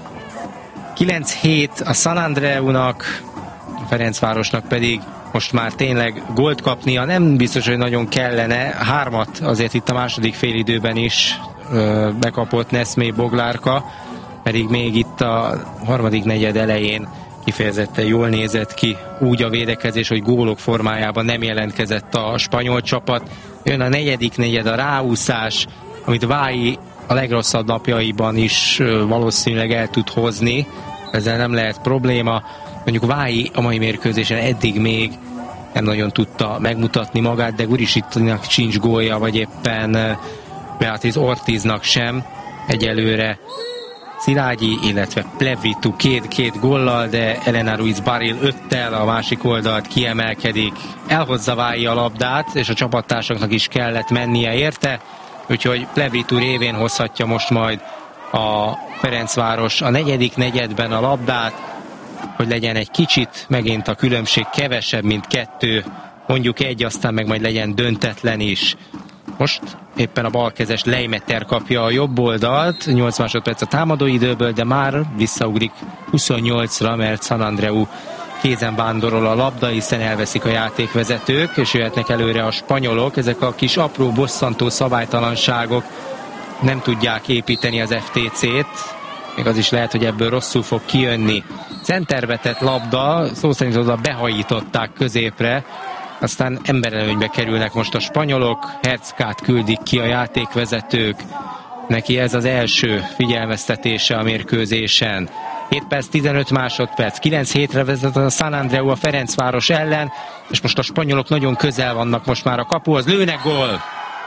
kilenc hét a San Andreunak, a Ferencvárosnak pedig most már tényleg gólt kapnia nem biztos, hogy nagyon kellene. Hármat azért itt a második félidőben is ö, bekapott Neszmé Boglárka, pedig még itt a harmadik negyed elején kifejezetten jól nézett ki úgy a védekezés, hogy gólok formájában nem jelentkezett a spanyol csapat. Jön a negyedik negyed, a ráúszás, amit Vái a legrosszabb napjaiban is ö, valószínűleg el tud hozni. Ezzel nem lehet probléma. Mondjuk Vái a mai mérkőzésen eddig még nem nagyon tudta megmutatni magát, de Gurisitnak sincs gólja, vagy éppen Beatriz Ortiznak sem egyelőre. Szilágyi, illetve Plevritu két-két góllal, de Elena Ruiz Barril öttel a másik oldalt kiemelkedik. Elhozza Vái a labdát, és a csapattársaknak is kellett mennie érte, úgyhogy Plevritu révén hozhatja most majd a Ferencváros a negyedik negyedben a labdát, hogy legyen egy kicsit, megint a különbség kevesebb, mint kettő, mondjuk egy, aztán meg majd legyen döntetlen is. Most éppen a balkezes Leimeter kapja a jobb oldalt, nyolc másodperc a támadóidőből, de már visszaugrik huszonnyolcra, mert San Andreu kézen vándorol a labda, hiszen elveszik a játékvezetők, és jöhetnek előre a spanyolok. Ezek a kis apró bosszantó szabálytalanságok nem tudják építeni az ef té cét, még az is lehet, hogy ebből rosszul fog kijönni. Centerbe tett labda, szó szerint oda behajították középre, aztán emberelőnybe kerülnek most a spanyolok, Herckát küldik ki a játékvezetők, neki ez az első figyelmeztetése a mérkőzésen. hét perc, tizenöt másodperc, kilenc hétre vezet a San Andreu a Ferencváros ellen, és most a spanyolok nagyon közel vannak most már a kapuhoz, lőnek, gól!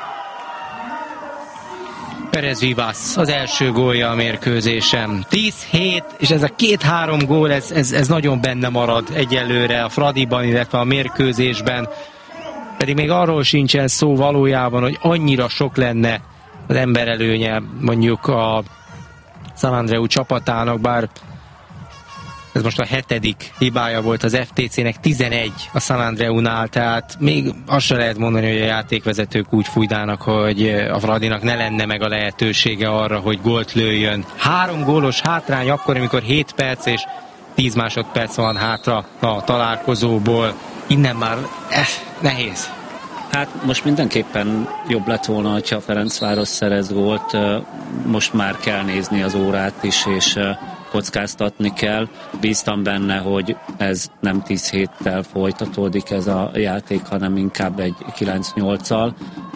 Pérez Vivas az első gólja a mérkőzésen. tíz hét, és ez a két-három gól, ez, ez, ez nagyon benne marad egyelőre a Fradiban, illetve a mérkőzésben. Pedig még arról sincsen szó valójában, hogy annyira sok lenne az emberelőnye mondjuk a San Andreu csapatának, bár ez most a hetedik hibája volt az ef té cének, tizenegy a San Andreunál, tehát még azt se lehet mondani, hogy a játékvezetők úgy fújdának, hogy a Fradinak ne lenne meg a lehetősége arra, hogy gólt lőjön. Három gólos hátrány akkor, amikor hét perc és tíz másodperc van hátra a találkozóból. Innen már eh, nehéz. Hát most mindenképpen jobb lett volna, hogyha a Ferencváros szerez gólt. Most már kell nézni az órát is, és kockáztatni kell. Bíztam benne, hogy ez nem tíz héttel folytatódik ez a játék, hanem inkább egy kilenc nyolccal.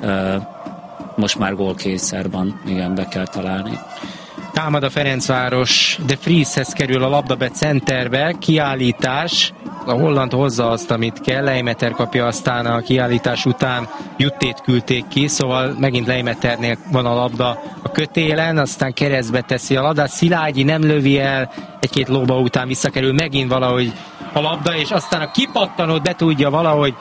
Most már gólkényszer van, igen, be kell találni. Támad a Ferencváros, de Frieshez kerül a labda be centerbe, kiállítás, a holland hozza azt, amit kell, Leimeter kapja, aztán a kiállítás után Juttét küldték ki, szóval megint Leimeternél van a labda a kötélen, aztán keresztbe teszi a labdát, Szilágyi nem lövi el, egy-két lóba után visszakerül megint valahogy a labda, és aztán a kipattanót be tudja valahogy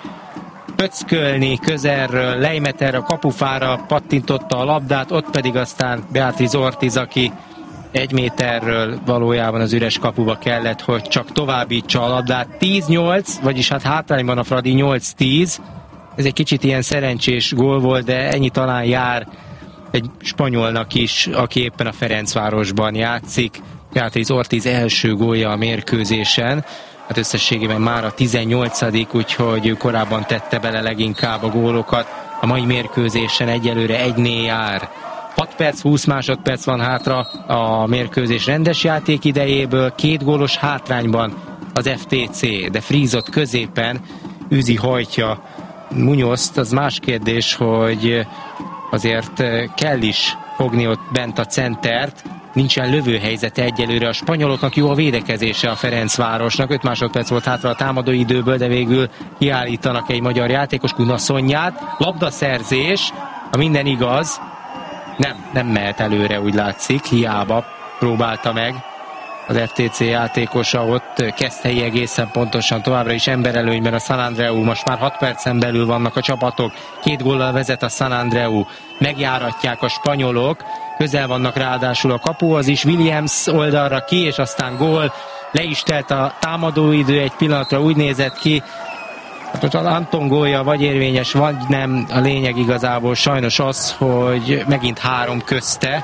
pöckölni közelről, Leimeter a kapufára pattintotta a labdát, ott pedig aztán Beatriz Ortiz, aki egy méterről valójában az üres kapuba kellett, hogy csak továbbítsa a labdát. tíz nyolc, vagyis hát hátrányban a Fradi nyolc tíz. Ez egy kicsit ilyen szerencsés gól volt, de ennyi talán jár egy spanyolnak is, aki éppen a Ferencvárosban játszik. Beatriz Ortiz első gólja a mérkőzésen. Hát összességében már a tizennyolcadik, úgyhogy korábban tette bele leginkább a gólokat. A mai mérkőzésen egyelőre egynél jár. hat perc, húsz másodperc van hátra a mérkőzés rendes játék idejéből, két gólos hátrányban az ef té cé, de Friesot középen Üzi hajtja Munyozt. Az más kérdés, hogy azért kell is fogni ott bent a centert, nincsen lövőhelyzete egyelőre a spanyoloknak, jó a védekezése a Ferencvárosnak, öt másodperc volt hátra a támadó időből, de végül kiállítanak egy magyar játékos, Kunaszonyát, labdaszerzés, ha minden igaz, nem, nem mehet előre, úgy látszik, hiába próbálta meg az ef té cé játékosa, ott Keszthelyi egészen pontosan továbbra is emberelőnyben a San Andreu, most már hat percen belül vannak a csapatok, két góllal vezet a San Andreu, megjáratják a spanyolok, közel vannak ráadásul a kapuhoz is, Williams oldalra ki, és aztán gól, le is telt a támadóidő, egy pillanatra úgy nézett ki, hát az Anton gólja vagy érvényes, vagy nem, a lényeg igazából sajnos az, hogy megint három közte,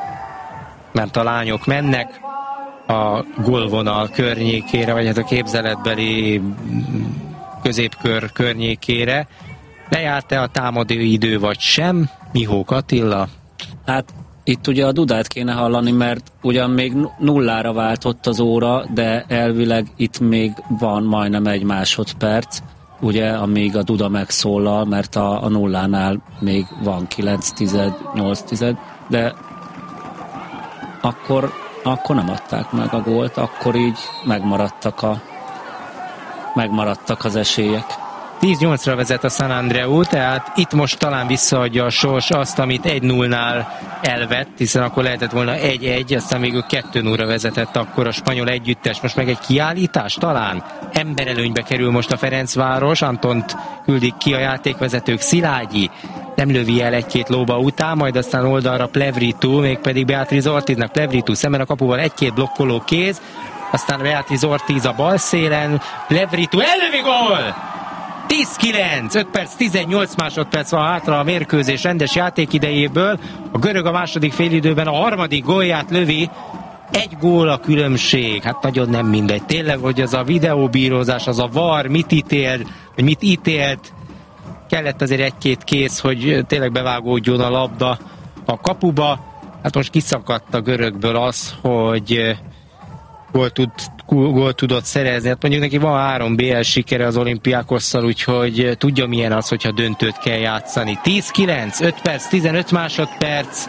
mert a lányok mennek a gólvonal környékére, vagy hát a képzeletbeli középkör környékére. Lejárt-e a támadó idő, vagy sem? Mihók Attila? Hát itt ugye a dudát kéne hallani, mert ugyan még nullára váltott az óra, de elvileg itt még van majdnem egy másodperc, ugye, amíg a duda megszólal, mert a, a nullánál még van kilenc tized, nyolc tized, de akkor, akkor nem adták meg a gólt, akkor így megmaradtak, a, megmaradtak az esélyek. tíz nyolcra vezet a San Andreu, tehát itt most talán visszaadja a sors azt, amit egy nullnál elvett, hiszen akkor lehetett volna egy egy, aztán végül kettő nullra vezetett akkor a spanyol együttes, most meg egy kiállítás talán. Emberelőnybe kerül most a Ferencváros, Antont küldik ki a játékvezetők, Szilágyi nem lövi el egy-két lóba után, majd aztán oldalra Plevritu, mégpedig Beatriz Ortiznak, Plevritu szemben a kapuval egy-két blokkoló kéz, aztán Beatriz Ortiz a bal szélen, Plevritu ellövi gól! tíz kilenc, öt perc, tizennyolc másodperc van hátra a mérkőzés rendes játékidejéből. A görög a második félidőben a harmadik gólját lövi. Egy gól a különbség. Hát nagyon nem mindegy. Tényleg, hogy az a videóbírozás, az a var mit ítélt, hogy mit ítélt. Kellett azért egy-két kész, hogy tényleg bevágódjon a labda a kapuba. Hát most kiszakadt a görögből az, hogy gól, tud, gól tudott szerezni. Hát mondjuk neki van három bé el sikere az Olympiakosszal, úgyhogy tudja milyen az, hogyha döntőt kell játszani. tíz kilenc, öt perc, tizenöt másodperc.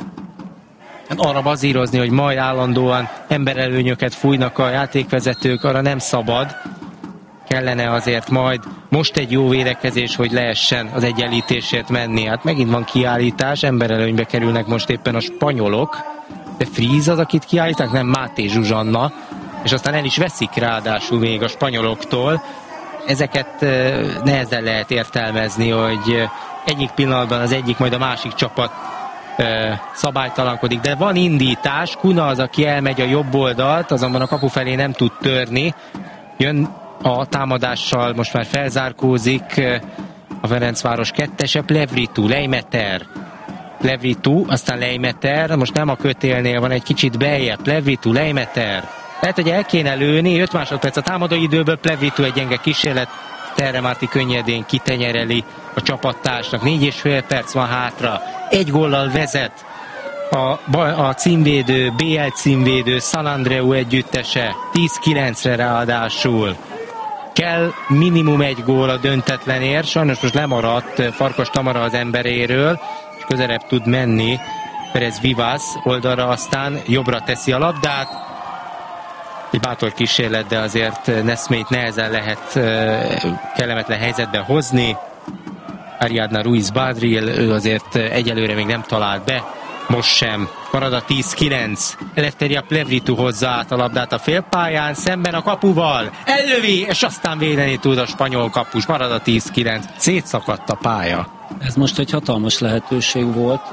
Hát arra bazírozni, hogy majd állandóan emberelőnyöket fújnak a játékvezetők, arra nem szabad. Kellene azért majd most egy jó védekezés, hogy lehessen az egyenlítésért menni. Hát megint van kiállítás, emberelőnybe kerülnek most éppen a spanyolok, de Fries az, akit kiállítanak, nem Máté Zsuzsanna, és aztán el is veszik ráadásul még a spanyoloktól. Ezeket nehezen lehet értelmezni, hogy egyik pillanatban az egyik, majd a másik csapat szabálytalankodik, de van indítás, Kuna az, aki elmegy a jobb oldalt, azonban a kapu felé nem tud törni, jön a támadással, most már felzárkózik a Ferencváros kettese, Plevritu, Leimeter, Plevritu, aztán Leimeter, most nem a kötélnél van, egy kicsit beljebb, Plevritu, Leimeter, lehet, hogy el kéne lőni, öt másodperc a támadó időből, Plevritu egy gyenge kísérlet, Terremáti könnyedén kitenyereli a csapattársnak, négy és fél perc van hátra, egy góllal vezet a, a címvédő, bé el címvédő San Andreu együttese tíz kilencre ráadásul. Kell minimum egy gól a döntetlenért, sajnos most lemaradt Farkas Tamara az emberéről, és közelebb tud menni Perez Vivas oldalra, aztán jobbra teszi a labdát. Egy bátor kísérlet, de azért Nesmét nehezen lehet kellemetlen helyzetbe hozni. Ariadna Ruiz Badril, ő azért egyelőre még nem talált be, most sem. Marad a tíz kilenc. Eleftheria Plevritu hozza át a labdát a félpályán, szemben a kapuval. Ellövi, és aztán védeni tud a spanyol kapus. Marad a tíz kilenc. Szétszakadt a pálya. Ez most egy hatalmas lehetőség volt,